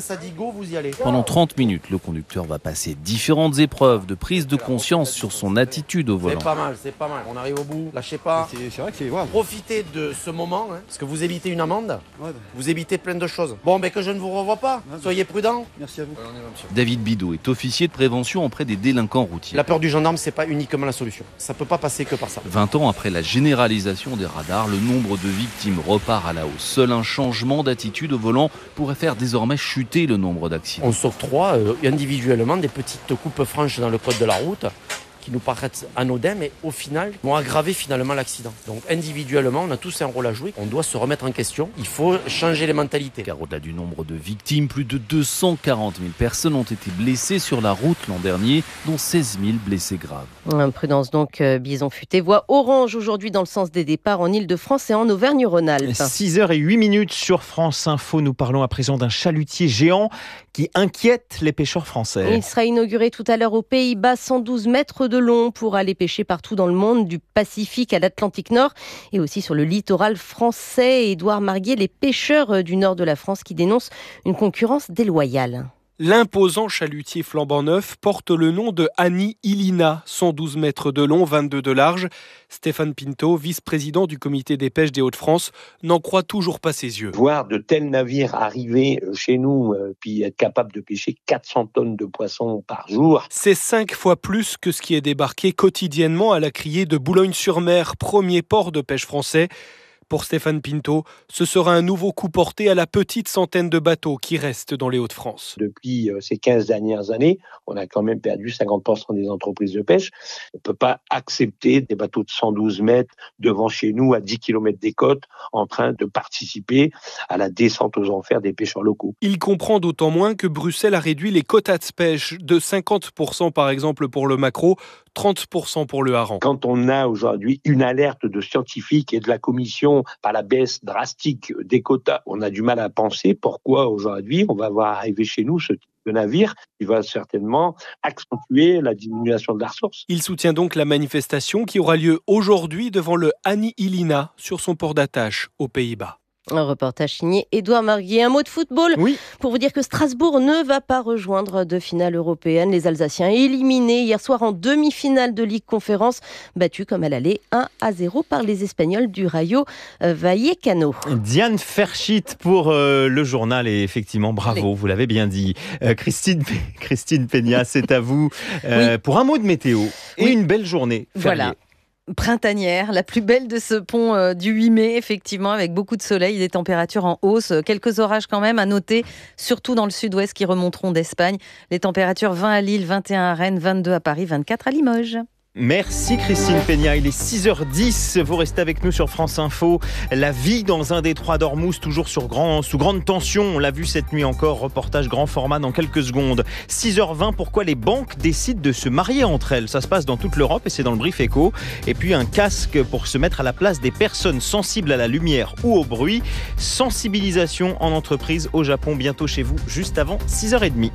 ça dit go, vous y allez. Pendant trente minutes, le conducteur va passer différentes épreuves de prise de conscience sur son attitude au volant. C'est pas mal, c'est pas mal. On arrive au bout, lâchez pas. C'est, c'est vrai que c'est wow. Profitez de ce moment, hein, parce que vous évitez une amende, ouais, bah. vous évitez plein de choses. Bon, mais que je ne vous revois pas. Ouais, soyez prudents. Merci à vous. Ouais, on y va, monsieur. David Bidot est officier de prévention auprès des délinquants routiers. La peur du gendarme, c'est pas uniquement la solution. Ça peut pas passer que par ça. vingt ans après la généralisation des radars, le nombre de victimes repart à la hausse. Seul un changement d'attitude au volant pourrait faire désormais chuter le nombre d'accidents. On s'octroie euh, individuellement des petites coupes franches dans le code de la route qui nous paraissent anodins, mais au final vont aggraver finalement l'accident. Donc individuellement, on a tous un rôle à jouer. On doit se remettre en question. Il faut changer les mentalités. Car au-delà du nombre de victimes, plus de deux cent quarante mille personnes ont été blessées sur la route l'an dernier, dont seize mille blessés graves. Prudence donc, Bison Futé. Voie orange aujourd'hui dans le sens des départs en Ile-de-France et en Auvergne-Rhône-Alpes. six heures huit minutes sur France Info. Nous parlons à présent d'un chalutier géant qui inquiète les pêcheurs français. Il sera inauguré tout à l'heure aux Pays-Bas, cent douze mètres de long pour aller pêcher partout dans le monde, du Pacifique à l'Atlantique Nord et aussi sur le littoral français. Édouard Marguier, les pêcheurs du nord de la France qui dénoncent une concurrence déloyale. L'imposant chalutier flambant neuf porte le nom de Annie Ilina, cent douze mètres de long, vingt-deux de large. Stéphane Pinto, vice-président du comité des pêches des Hauts-de-France, n'en croit toujours pas ses yeux. Voir de tels navires arriver chez nous, euh, puis être capable de pêcher quatre cents tonnes de poissons par jour. C'est cinq fois plus que ce qui est débarqué quotidiennement à la criée de Boulogne-sur-Mer, premier port de pêche français. Pour Stéphane Pinto, ce sera un nouveau coup porté à la petite centaine de bateaux qui restent dans les Hauts-de-France. Depuis ces quinze dernières années, on a quand même perdu cinquante pour cent des entreprises de pêche. On ne peut pas accepter des bateaux de cent douze mètres devant chez nous à dix kilomètres des côtes en train de participer à la descente aux enfers des pêcheurs locaux. Il comprend d'autant moins que Bruxelles a réduit les quotas de pêche de cinquante pour cent par exemple pour le maquereau, trente pour cent pour le hareng. Quand on a aujourd'hui une alerte de scientifiques et de la Commission par la baisse drastique des quotas, on a du mal à penser pourquoi aujourd'hui on va voir arriver chez nous ce type de navire qui va certainement accentuer la diminution de la ressource. Il soutient donc la manifestation qui aura lieu aujourd'hui devant le Annie Ilina sur son port d'attache aux Pays-Bas. Un reportage signé Édouard Marguier. Un mot de football oui. pour vous dire que Strasbourg ne va pas rejoindre de finale européenne. Les Alsaciens éliminés hier soir en demi-finale de Ligue Conférence, battus comme à l'aller un à zéro par les Espagnols du Rayo Vallecano. Diane Ferschit pour euh, le journal et effectivement bravo, les... vous l'avez bien dit. Euh, Christine, Christine Peña, c'est à vous euh, oui. pour un mot de météo et oui. une belle journée fériée. Voilà. Printanière, la plus belle de ce pont euh, du huit mai, effectivement, avec beaucoup de soleil, des températures en hausse, quelques orages quand même à noter, surtout dans le sud-ouest qui remonteront d'Espagne. Les températures vingt à Lille, vingt et un à Rennes, vingt-deux à Paris, vingt-quatre à Limoges. Merci Christine Peña, il est six heures dix, vous restez avec nous sur France Info. La vie dans un détroit d'Ormuz, toujours sur grand, sous grande tension, on l'a vu cette nuit encore, reportage grand format dans quelques secondes. six heures vingt, pourquoi les banques décident de se marier entre elles, ça se passe dans toute l'Europe et c'est dans le Brief Éco. Et puis un casque pour se mettre à la place des personnes sensibles à la lumière ou au bruit. Sensibilisation en entreprise au Japon, bientôt chez vous, juste avant six heures trente.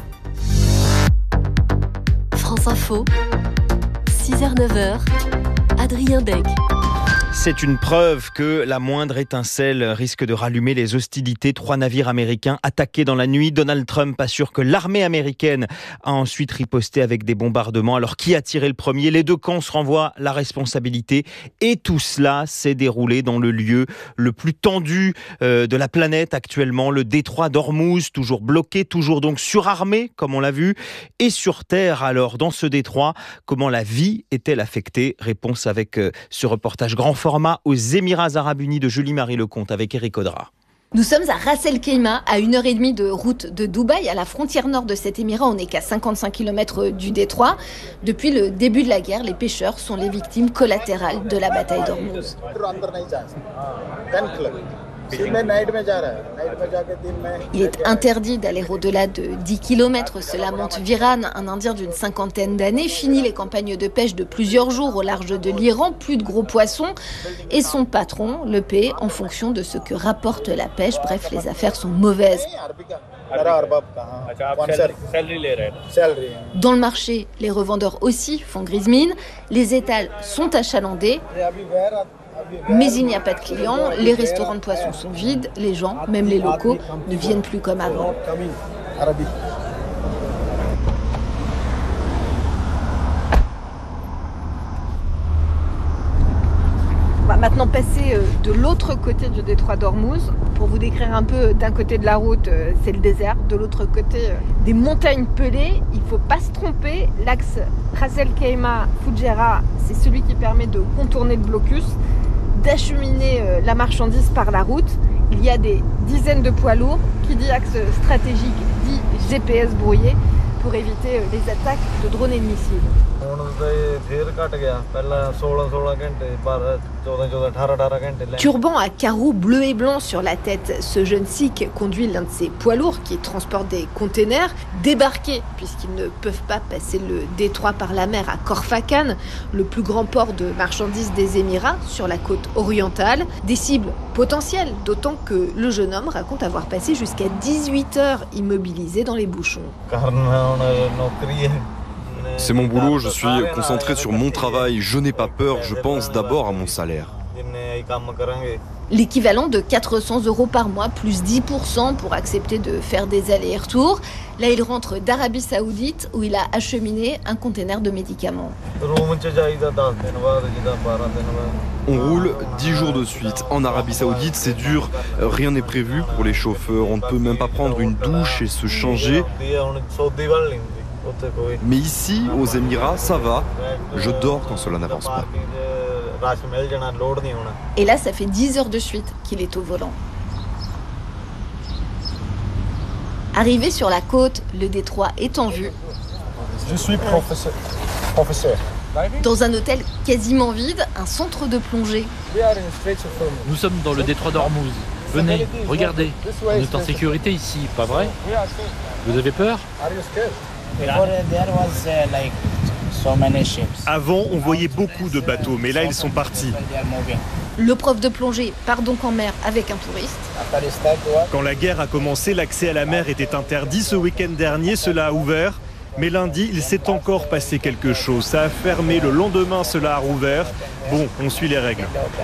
France Info. six heures neuf heures, Adrien Beck. C'est une preuve que la moindre étincelle risque de rallumer les hostilités. Trois navires américains attaqués dans la nuit. Donald Trump assure que l'armée américaine a ensuite riposté avec des bombardements. Alors qui a tiré le premier ? Les deux camps se renvoient la responsabilité. Et tout cela s'est déroulé dans le lieu le plus tendu euh, de la planète actuellement. Le détroit d'Ormuz, toujours bloqué, toujours donc surarmé, comme on l'a vu. Et sur Terre, alors, dans ce détroit, comment la vie est-elle affectée ? Réponse avec euh, ce reportage grand format aux Émirats Arabes Unis de Julie-Marie Lecomte avec Eric Audra. Nous sommes à Ras El Kheimah, à une heure trente de route de Dubaï, à la frontière nord de cet émirat. On n'est qu'à cinquante-cinq kilomètres du détroit. Depuis le début de la guerre, les pêcheurs sont les victimes collatérales de la bataille d'Ormuz. Il est interdit d'aller au-delà de dix kilomètres. Cela monte Viran, un Indien d'une cinquantaine d'années. Fini les campagnes de pêche de plusieurs jours au large de l'Iran. Plus de gros poissons. Et son patron le paie en fonction de ce que rapporte la pêche. Bref, les affaires sont mauvaises. Dans le marché, les revendeurs aussi font grise mine. Les étals sont achalandés. Mais il n'y a pas de clients, les restaurants de poissons sont vides, les gens, même les locaux, ne viennent plus comme avant. On va maintenant passer de l'autre côté du détroit d'Ormuz. Pour vous décrire un peu, d'un côté de la route, c'est le désert. De l'autre côté, des montagnes pelées. Il ne faut pas se tromper. L'axe Ras El Khaimah-Fougera, c'est celui qui permet de contourner le blocus, d'acheminer la marchandise par la route. Il y a des dizaines de poids lourds. Qui dit axe stratégique dit G P S brouillé pour éviter les attaques de drones et de missiles. Turban à carreaux bleus et blancs sur la tête, ce jeune Sikh conduit l'un de ces poids lourds qui transportent des containers. Débarqués, puisqu'ils ne peuvent pas passer le détroit par la mer à Khor Fakkan, le plus grand port de marchandises des Émirats sur la côte orientale. Des cibles potentielles, d'autant que le jeune homme raconte avoir passé jusqu'à dix-huit heures immobilisé dans les bouchons. C'est mon boulot, je suis concentré sur mon travail, je n'ai pas peur, je pense d'abord à mon salaire. L'équivalent de quatre cents euros par mois, plus dix pour cent pour accepter de faire des allers-retours. Là, il rentre d'Arabie Saoudite où il a acheminé un conteneur de médicaments. On roule dix jours de suite. En Arabie Saoudite, c'est dur, rien n'est prévu pour les chauffeurs. On ne peut même pas prendre une douche et se changer. Mais ici, aux Émirats, ça va. Je dors quand cela n'avance pas. Et là, ça fait dix heures de suite qu'il est au volant. Arrivé sur la côte, le détroit est en vue. Je suis professeur. professeur. Dans un hôtel quasiment vide, un centre de plongée. Nous sommes dans le détroit d'Ormuz. Venez, regardez. On est en sécurité ici, pas vrai? Vous avez peur? Avant, on voyait beaucoup de bateaux, mais là, ils sont partis. Le prof de plongée part donc en mer avec un touriste. Quand la guerre a commencé, l'accès à la mer était interdit. Ce week-end dernier, cela a ouvert. Mais lundi, il s'est encore passé quelque chose. Ça a fermé. Le lendemain, cela a rouvert. Bon, on suit les règles.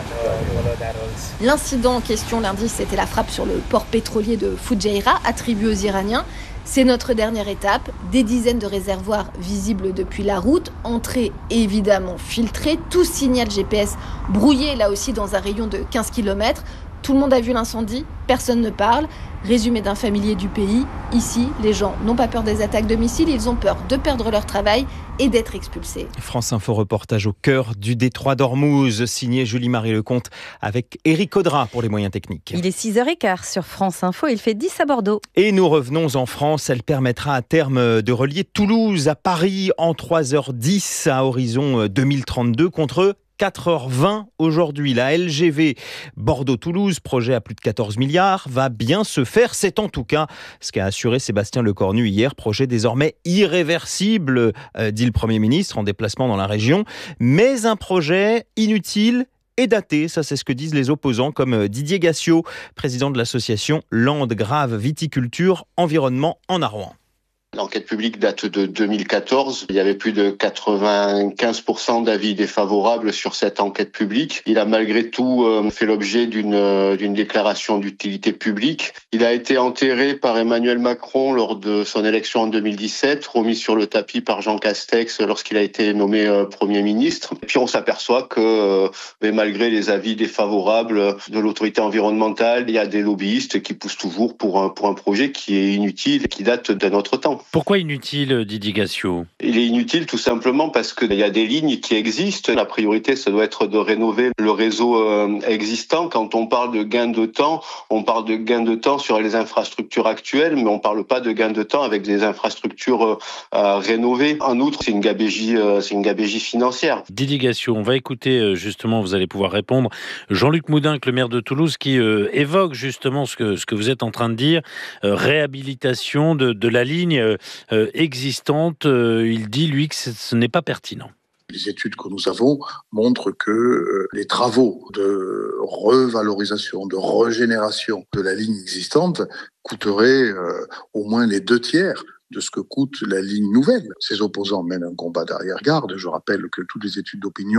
L'incident en question lundi, c'était la frappe sur le port pétrolier de Fujairah, attribué aux Iraniens. C'est notre dernière étape. Des dizaines de réservoirs visibles depuis la route, entrées évidemment filtrées, tout signal G P S brouillé là aussi dans un rayon de quinze kilomètres. Tout le monde a vu l'incendie, personne ne parle. Résumé d'un familier du pays, ici, les gens n'ont pas peur des attaques de missiles, ils ont peur de perdre leur travail et d'être expulsés. France Info reportage au cœur du détroit d'Ormuz, signé Julie-Marie Lecomte avec Éric Audra pour les moyens techniques. Il est six heures quinze sur France Info, il fait dix à Bordeaux. Et nous revenons en France, elle permettra à terme de relier Toulouse à Paris en trois heures dix à horizon deux mille trente-deux contre quatre heures vingt aujourd'hui. La L G V Bordeaux-Toulouse, projet à plus de quatorze milliards, va bien se faire. C'est en tout cas ce qu'a assuré Sébastien Lecornu hier. Projet désormais irréversible, euh, dit le Premier ministre en déplacement dans la région. Mais un projet inutile et daté, ça c'est ce que disent les opposants comme Didier Gassiot, président de l'association Landes Grave Viticulture Environnement en Arouen. L'enquête publique date de deux mille quatorze. Il y avait plus de quatre-vingt-quinze pour cent d'avis défavorables sur cette enquête publique. Il a malgré tout euh, fait l'objet d'une euh, d'une déclaration d'utilité publique. Il a été enterré par Emmanuel Macron lors de son élection en deux mille dix-sept, remis sur le tapis par Jean Castex lorsqu'il a été nommé euh, Premier ministre. Et puis on s'aperçoit que euh, malgré les avis défavorables de l'autorité environnementale, il y a des lobbyistes qui poussent toujours pour un, pour un projet qui est inutile et qui date d'un autre temps. Pourquoi inutile, Didier Gassiot? Il est inutile tout simplement parce qu'il y a des lignes qui existent. La priorité, ça doit être de rénover le réseau euh, existant. Quand on parle de gain de temps, on parle de gain de temps sur les infrastructures actuelles, mais on ne parle pas de gain de temps avec des infrastructures euh, à rénover. En outre, c'est une gabegie, euh, c'est une gabegie financière. Didier Gassiot, on va écouter justement, vous allez pouvoir répondre, Jean-Luc Moudenc, le maire de Toulouse, qui euh, évoque justement ce que, ce que vous êtes en train de dire, euh, réhabilitation de, de la ligne euh, Euh, existante, euh, il dit, lui, que ce n'est pas pertinent. Les études que nous avons montrent que euh, les travaux de revalorisation, de régénération de la ligne existante coûteraient euh, au moins les deux tiers de ce que coûte la ligne nouvelle. Ces opposants mènent un combat d'arrière-garde. Je rappelle que toutes les études d'opinion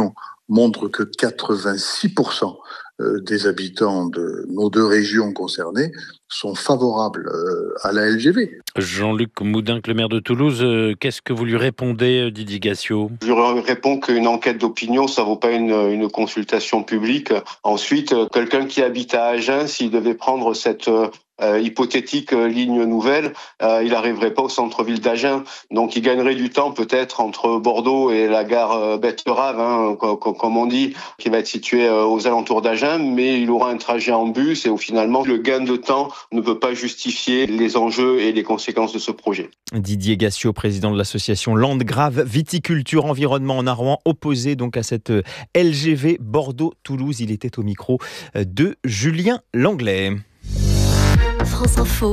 montrent que quatre-vingt-six pour cent des habitants de nos deux régions concernées sont favorables à la L G V. Jean-Luc Moudinque, le maire de Toulouse, euh, qu'est-ce que vous lui répondez, Didier Gassiot ? Je lui réponds qu'une enquête d'opinion, ça vaut pas une, une consultation publique. Ensuite, quelqu'un qui habite à Agen, s'il devait prendre cette euh, hypothétique ligne nouvelle, euh, il n'arriverait pas au centre-ville d'Agen. Donc, il gagnerait du temps peut-être entre Bordeaux et la gare euh, Betterave, hein, comme on dit, qui va être située euh, aux alentours d'Agen, mais il aura un trajet en bus et où finalement, le gain de temps ne peut pas justifier les enjeux et les conséquences de ce projet. Didier Gassiot, président de l'association Landgrave Viticulture Environnement en Arrouen, opposé donc à cette L G V Bordeaux-Toulouse. Il était au micro de Julien Langlais. France Info,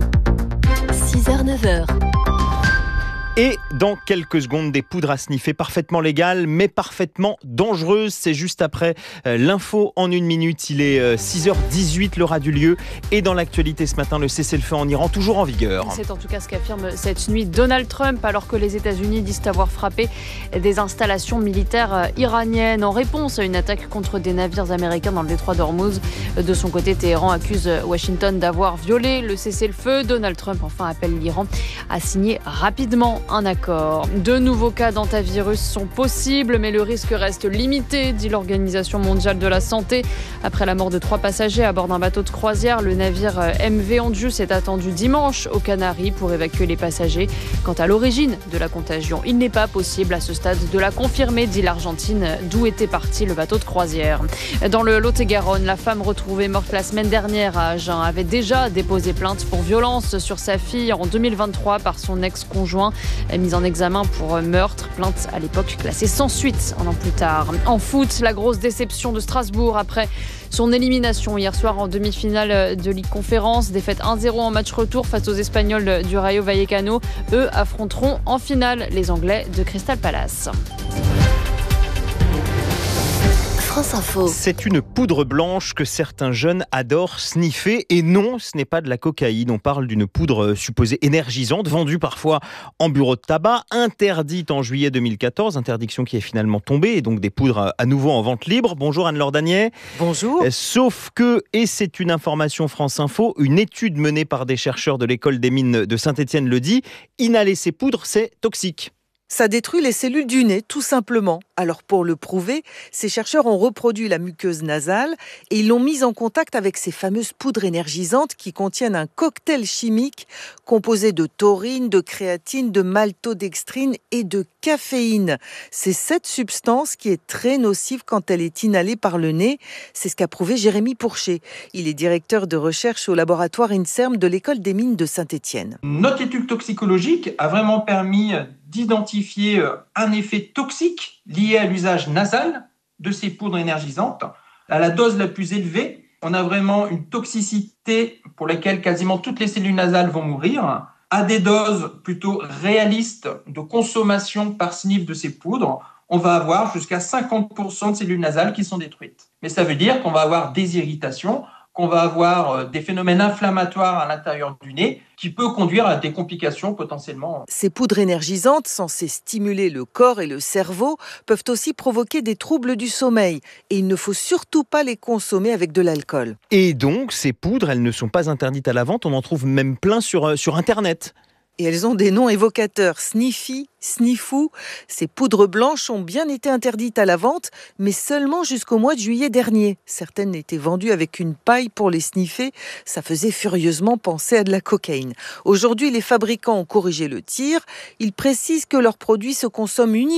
six heures neuf heures. Et dans quelques secondes, des poudres à sniffer parfaitement légales, mais parfaitement dangereuses. C'est juste après euh, l'info en une minute. Il est euh, six heures dix-huit, l'heure du lieu. Et dans l'actualité ce matin, le cessez-le-feu en Iran, toujours en vigueur. C'est en tout cas ce qu'affirme cette nuit Donald Trump, alors que les États-Unis disent avoir frappé des installations militaires iraniennes en réponse à une attaque contre des navires américains dans le détroit d'Ormuz. De son côté, Téhéran accuse Washington d'avoir violé le cessez-le-feu. Donald Trump, enfin, appelle l'Iran à signer rapidement un accord. De nouveaux cas d'hantavirus sont possibles, mais le risque reste limité, dit l'Organisation mondiale de la santé. Après la mort de trois passagers à bord d'un bateau de croisière, le navire M V Anjus est attendu dimanche aux Canaries pour évacuer les passagers. Quant à l'origine de la contagion, il n'est pas possible à ce stade de la confirmer, dit l'Argentine, d'où était parti le bateau de croisière. Dans le Lot-et-Garonne, la femme retrouvée morte la semaine dernière à Agen avait déjà déposé plainte pour violence sur sa fille en deux mille vingt-trois par son ex-conjoint. Mise en examen pour meurtre, plainte à l'époque classée sans suite un an plus tard. En foot, la grosse déception de Strasbourg après son élimination hier soir en demi-finale de Ligue Conférence. Défaite un zéro en match retour face aux Espagnols du Rayo Vallecano. Eux affronteront en finale les Anglais de Crystal Palace. C'est une poudre blanche que certains jeunes adorent sniffer. Et non, ce n'est pas de la cocaïne. On parle d'une poudre supposée énergisante, vendue parfois en bureau de tabac, interdite en juillet deux mille quatorze. Interdiction qui est finalement tombée, et donc des poudres à nouveau en vente libre. Bonjour Anne-Laure Danier. Bonjour. Sauf que, et c'est une information France Info, une étude menée par des chercheurs de l'école des mines de Saint-Étienne le dit, inhaler ces poudres, c'est toxique. Ça détruit les cellules du nez, tout simplement. Alors pour le prouver, ces chercheurs ont reproduit la muqueuse nasale et ils l'ont mise en contact avec ces fameuses poudres énergisantes qui contiennent un cocktail chimique composé de taurine, de créatine, de maltodextrine et de caféine. C'est cette substance qui est très nocive quand elle est inhalée par le nez. C'est ce qu'a prouvé Jérémy Pourchet. Il est directeur de recherche au laboratoire INSERM de l'école des mines de Saint-Étienne. Notre étude toxicologique a vraiment permis d'identifier un effet toxique lié à l'usage nasal de ces poudres énergisantes. À la dose la plus élevée, on a vraiment une toxicité pour laquelle quasiment toutes les cellules nasales vont mourir. À des doses plutôt réalistes de consommation par sniff de ces poudres, on va avoir jusqu'à cinquante pour cent de cellules nasales qui sont détruites. Mais ça veut dire qu'on va avoir des irritations, qu'on va avoir des phénomènes inflammatoires à l'intérieur du nez qui peut conduire à des complications potentiellement. Ces poudres énergisantes, censées stimuler le corps et le cerveau, peuvent aussi provoquer des troubles du sommeil. Et il ne faut surtout pas les consommer avec de l'alcool. Et donc, ces poudres, elles ne sont pas interdites à la vente. On en trouve même plein sur, sur Internet. Et elles ont des noms évocateurs, Sniffy, Sniffou. Ces poudres blanches ont bien été interdites à la vente, mais seulement jusqu'au mois de juillet dernier. Certaines étaient vendues avec une paille pour les sniffer. Ça faisait furieusement penser à de la cocaïne. Aujourd'hui, les fabricants ont corrigé le tir. Ils précisent que leurs produits se consomment uniquement